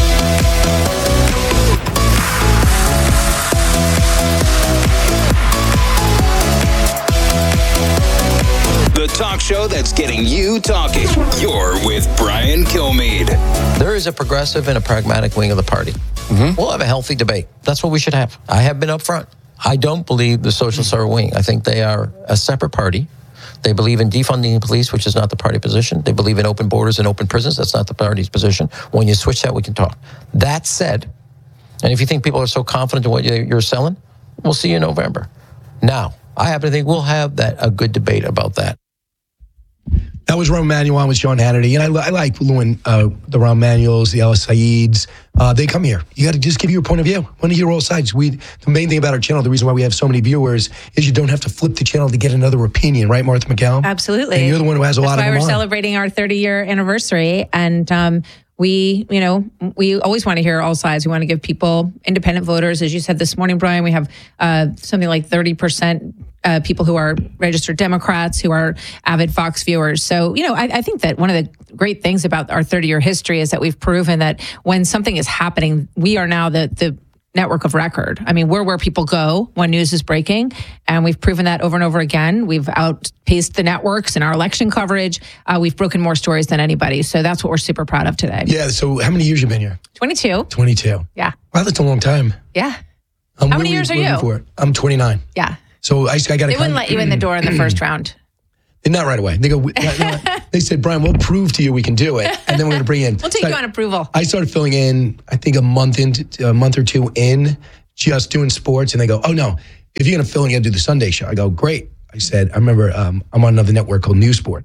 [SPEAKER 9] The talk show that's getting you talking. You're with Brian Kilmeade.
[SPEAKER 19] There is a progressive and a pragmatic wing of the party. Mm-hmm. We'll have a healthy debate. That's what we should have. I have been up front. I don't believe the socialists are a wing. I think they are a separate party. They believe in defunding the police, which is not the party position. They believe in open borders and open prisons. That's not the party's position. When you switch that, we can talk. That said, and if you think people are so confident in what you're selling, we'll see you in November. Now, I happen to think we'll have that a good debate about that.
[SPEAKER 10] That was Rahm Emanuel on with Sean Hannity. And I, I like Lewin, uh, the Rahm Emanuels, the El Saids. Uh, they come here. You got to just give your point of view. Want to hear all sides. We, the main thing about our channel, the reason why we have so many viewers, is you don't have to flip the channel to get another opinion, right, Martha McCallum?
[SPEAKER 2] Absolutely.
[SPEAKER 10] And you're the one who has a
[SPEAKER 2] That's
[SPEAKER 10] lot of
[SPEAKER 2] why
[SPEAKER 10] them
[SPEAKER 2] we're
[SPEAKER 10] on.
[SPEAKER 2] celebrating our thirty-year anniversary. And um, we, you know, we always want to hear all sides. We want to give people, independent voters, as you said this morning, Brian, we have uh, something like thirty percent Uh, people who are registered Democrats, who are avid Fox viewers. So, you know, I, I think that one of the great things about our thirty-year history is that we've proven that when something is happening, we are now the the network of record. I mean, we're where people go when news is breaking, and we've proven that over and over again. We've outpaced the networks in our election coverage. Uh, we've broken more stories than anybody. So that's what we're super proud of today.
[SPEAKER 10] Yeah, so how many years you been here?
[SPEAKER 2] twenty-two.
[SPEAKER 10] twenty-two.
[SPEAKER 2] Yeah.
[SPEAKER 10] Wow, that's a long time.
[SPEAKER 2] Yeah.
[SPEAKER 10] Um,
[SPEAKER 2] How
[SPEAKER 10] what
[SPEAKER 2] many
[SPEAKER 10] we
[SPEAKER 2] years are
[SPEAKER 10] looking
[SPEAKER 2] you?
[SPEAKER 10] For? I'm twenty-nine.
[SPEAKER 2] Yeah.
[SPEAKER 10] So I, I got to.
[SPEAKER 2] They wouldn't let you in the door in the first round.
[SPEAKER 10] Not right away. They go. we- no, no. They said, Brian, we'll prove to you we can do it, and then we're going to bring you in.
[SPEAKER 2] We'll take
[SPEAKER 10] So
[SPEAKER 2] you
[SPEAKER 10] I-
[SPEAKER 2] on approval.
[SPEAKER 10] I started filling in, I think a month into a month or two in, just doing sports, and they go, "Oh no, if you're going to fill in, you got to do the Sunday show." I go, "Great." I said, "I remember um, I'm on another network called News Sport."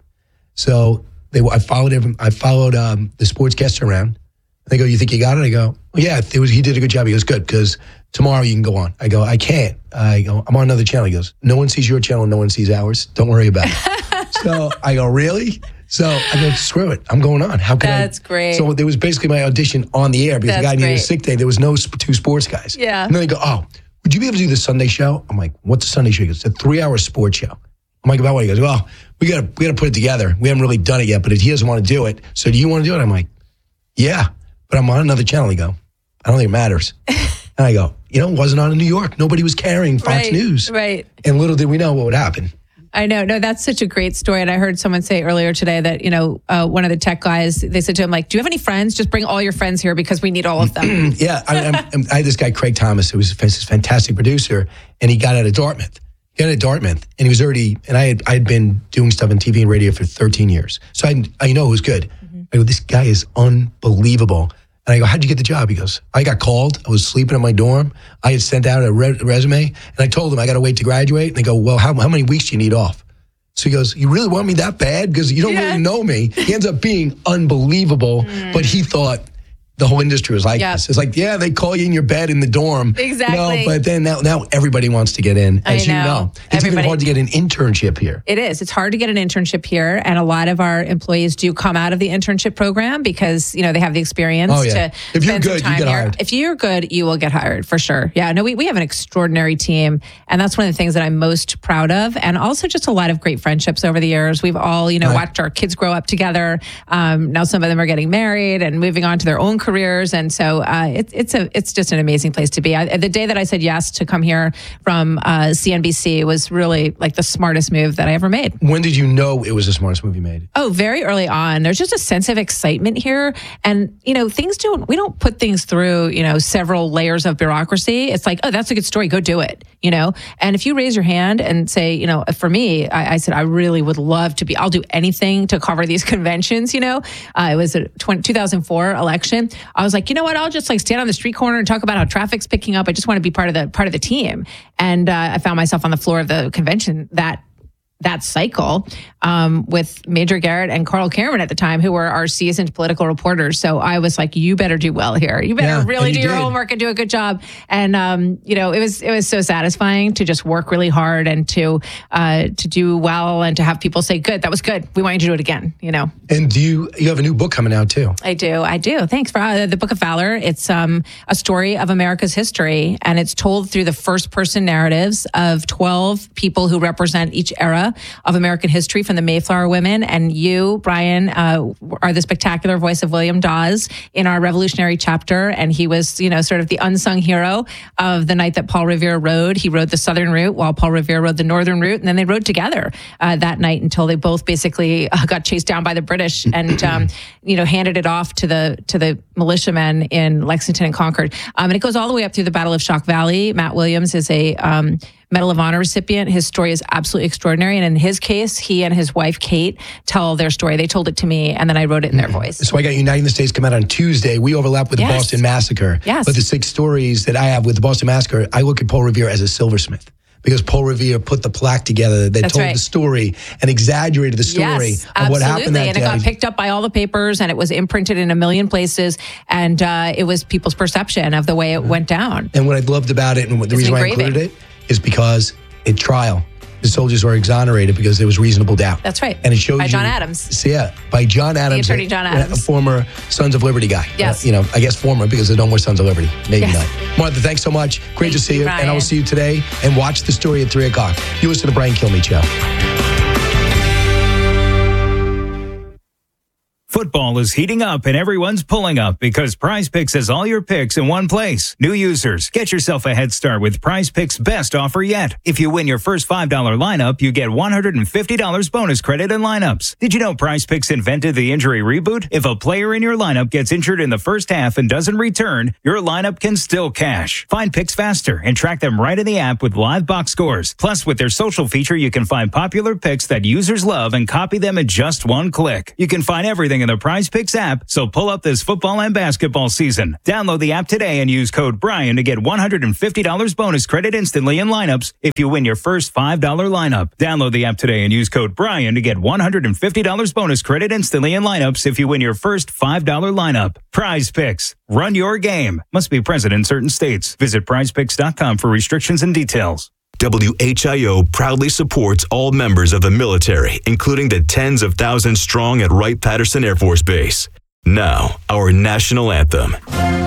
[SPEAKER 10] So they, I followed him. I followed um, the sportscaster around. They go, "You think you got it?" I go, well, "Yeah, it was. He did a good job." He goes, "Good, because tomorrow you can go on." I go, "I can't." I go, "I'm on another channel." He goes, "No one sees your channel. No one sees ours. Don't worry about it." So I go, "Really?" So I go, "Screw it. I'm going on. How can I?"
[SPEAKER 2] That's great.
[SPEAKER 10] So there was basically my audition on the air because the
[SPEAKER 2] That's
[SPEAKER 10] guy needed a
[SPEAKER 2] great.
[SPEAKER 10] sick day. There was no sp- two sports guys.
[SPEAKER 2] Yeah.
[SPEAKER 10] And then they go, "Oh, would you be able to do the Sunday show?" I'm like, "What's the Sunday show?" He goes, "It's a three-hour sports show." I'm like, "About what?" He goes, "Well, we got to we got to put it together. We haven't really done it yet, but he doesn't want to do it. So do you want to do it?" I'm like, "Yeah, but I'm on another channel." He go, "I don't think it matters." And I go, "You know, it wasn't on in New York. Nobody was carrying Fox
[SPEAKER 2] Right,
[SPEAKER 10] News."
[SPEAKER 2] right.
[SPEAKER 10] And little did we know what would happen.
[SPEAKER 2] I know. No, that's such a great story. And I heard someone say earlier today that, you know, uh, one of the tech guys, they said to him, like, "Do you have any friends? Just bring all your friends here because we need all of them."
[SPEAKER 10] Yeah, I, I'm, I'm- I had this guy, Craig Thomas, who was a this fantastic producer, and he got out of Dartmouth. He got out of Dartmouth, and he was already, and I had I had been doing stuff on T V and radio for thirteen years. So I, I know it was good. I go, "This guy is unbelievable." And I go, "How'd you get the job?" He goes, "I got called. I was sleeping in my dorm. I had sent out a re- resume, and I told him I got to wait to graduate. And they go, "Well, how, how many weeks do you need off?" So he goes, "You really want me that bad? Because you don't really know me." He ends up being unbelievable, but he thought the whole industry was like
[SPEAKER 2] Yep.
[SPEAKER 10] this. It's like, yeah, they call you in your bed in the dorm.
[SPEAKER 2] Exactly.
[SPEAKER 10] You know, but then now, now everybody wants to get in,
[SPEAKER 2] I
[SPEAKER 10] as you
[SPEAKER 2] know.
[SPEAKER 10] know. It's even
[SPEAKER 2] Everybody-
[SPEAKER 10] hard to get an internship here.
[SPEAKER 2] It is. It's hard to get an internship here, and a lot of our employees do come out of the internship program because you know they have the experience.
[SPEAKER 10] Oh, yeah.
[SPEAKER 2] To
[SPEAKER 10] If you're
[SPEAKER 2] spend some
[SPEAKER 10] good, you
[SPEAKER 2] time
[SPEAKER 10] get
[SPEAKER 2] here.
[SPEAKER 10] hired.
[SPEAKER 2] If you're good, you will get hired for sure. Yeah. No, we we have an extraordinary team, and that's one of the things that I'm most proud of, and also just a lot of great friendships over the years. We've all you know
[SPEAKER 10] Right.
[SPEAKER 2] watched our kids grow up together. Um, now some of them are getting married and moving on to their own careers, and so uh, it, it's a it's just an amazing place to be. I, the day that I said yes to come here from uh, C N B C was really like the smartest move that I ever made.
[SPEAKER 10] When did you know it was the smartest move you made?
[SPEAKER 2] Oh, very early on. There's just a sense of excitement here. And, you know, things don't, we don't put things through, you know, several layers of bureaucracy. It's like, oh, that's a good story. Go do it, you know? And if you raise your hand and say, you know, for me, I, I said, I really would love to be, I'll do anything to cover these conventions, you know? Uh, it was a twenty, two thousand four election. I was like, you know what? I'll just like stand on the street corner and talk about how traffic's picking up. I just want to be part of the, part of the team. And uh, I found myself on the floor of the convention that that cycle um, with Major Garrett and Carl Cameron at the time, who were our seasoned political reporters. So I was like, you better do well here. You better
[SPEAKER 10] Yeah,
[SPEAKER 2] really
[SPEAKER 10] and
[SPEAKER 2] do
[SPEAKER 10] you
[SPEAKER 2] your
[SPEAKER 10] did.
[SPEAKER 2] homework and do a good job. And, um, you know, it was it was so satisfying to just work really hard and to uh, to do well and to have people say, good, that was good. We want you to do it again, you know.
[SPEAKER 10] And do you, you have a new book coming out too?
[SPEAKER 2] I do. I do. Thanks for uh, the Book of Valor. It's um, a story of America's history, and it's told through the first person narratives of twelve people who represent each era of American history from the Mayflower women. And you, Brian, uh, are the spectacular voice of William Dawes in our Revolutionary chapter. And he was, you know, sort of the unsung hero of the night that Paul Revere rode. He rode the southern route while Paul Revere rode the northern route. And then they rode together uh, that night until they both basically uh, got chased down by the British and, um, you know, handed it off to the to the militiamen in Lexington and Concord. Um, and it goes all the way up through the Battle of Shock Valley. Matt Williams is a um, Medal of Honor recipient. His story is absolutely extraordinary. And in his case, he and his wife, Kate, tell their story. They told it to me, and then I wrote it in their voice.
[SPEAKER 10] So I got Uniting the States come out on Tuesday. We overlap with
[SPEAKER 2] Yes.
[SPEAKER 10] the Boston Massacre.
[SPEAKER 2] Yes.
[SPEAKER 10] But the six stories that I have with the Boston Massacre, I look at Paul Revere as a silversmith. because Paul Revere put the plaque together. They
[SPEAKER 2] That's
[SPEAKER 10] told
[SPEAKER 2] right.
[SPEAKER 10] the story and exaggerated the story
[SPEAKER 2] yes,
[SPEAKER 10] of what happened that
[SPEAKER 2] and
[SPEAKER 10] day.
[SPEAKER 2] it got picked up by all the papers, and it was imprinted in a million places, and uh, it was people's perception of the way it went down.
[SPEAKER 10] And what I loved about it, and what the
[SPEAKER 2] It's
[SPEAKER 10] reason why I
[SPEAKER 2] engraving.
[SPEAKER 10] included it, is because at trial, the soldiers were exonerated because there was reasonable doubt.
[SPEAKER 2] That's right.
[SPEAKER 10] And it shows
[SPEAKER 2] By
[SPEAKER 10] you,
[SPEAKER 2] John Adams.
[SPEAKER 10] So yeah, by John Adams,
[SPEAKER 2] Attorney John
[SPEAKER 10] a-
[SPEAKER 2] Adams.
[SPEAKER 10] a former Sons of Liberty guy.
[SPEAKER 2] Yes.
[SPEAKER 10] Uh, you know, I guess former because they don't wear Sons of Liberty. Maybe
[SPEAKER 2] Yes.
[SPEAKER 10] not. Martha, thanks so much. Great to see you, and I will
[SPEAKER 2] Brian.
[SPEAKER 10] see you today. And watch the story at three o'clock. You listen to Brian Kilmeade Show.
[SPEAKER 9] Football is heating up and everyone's pulling up because Prize Picks has all your picks in one place. New users, get yourself a head start with Prize Picks' best offer yet. If you win your first five dollars lineup, you get one hundred fifty dollars bonus credit in lineups. Did you know Prize Picks invented the injury reboot? If a player in your lineup gets injured in the first half and doesn't return, your lineup can still cash. Find picks faster and track them right in the app with live box scores. Plus, with their social feature, you can find popular picks that users love and copy them in just one click. You can find everything in the Prize Picks app, so pull up this football and basketball season. Download the app today and use code Brian to get one hundred fifty dollars bonus credit instantly in lineups if you win your first five dollars lineup. Download the app today and use code Brian to get one hundred fifty dollars bonus credit instantly in lineups if you win your first five dollars lineup. Prize Picks. Run your game. Must be present in certain states. Visit prize picks dot com for restrictions and details.
[SPEAKER 6] W H I O proudly supports all members of the military, including the tens of thousands strong at Wright-Patterson Air Force Base. Now, our national anthem.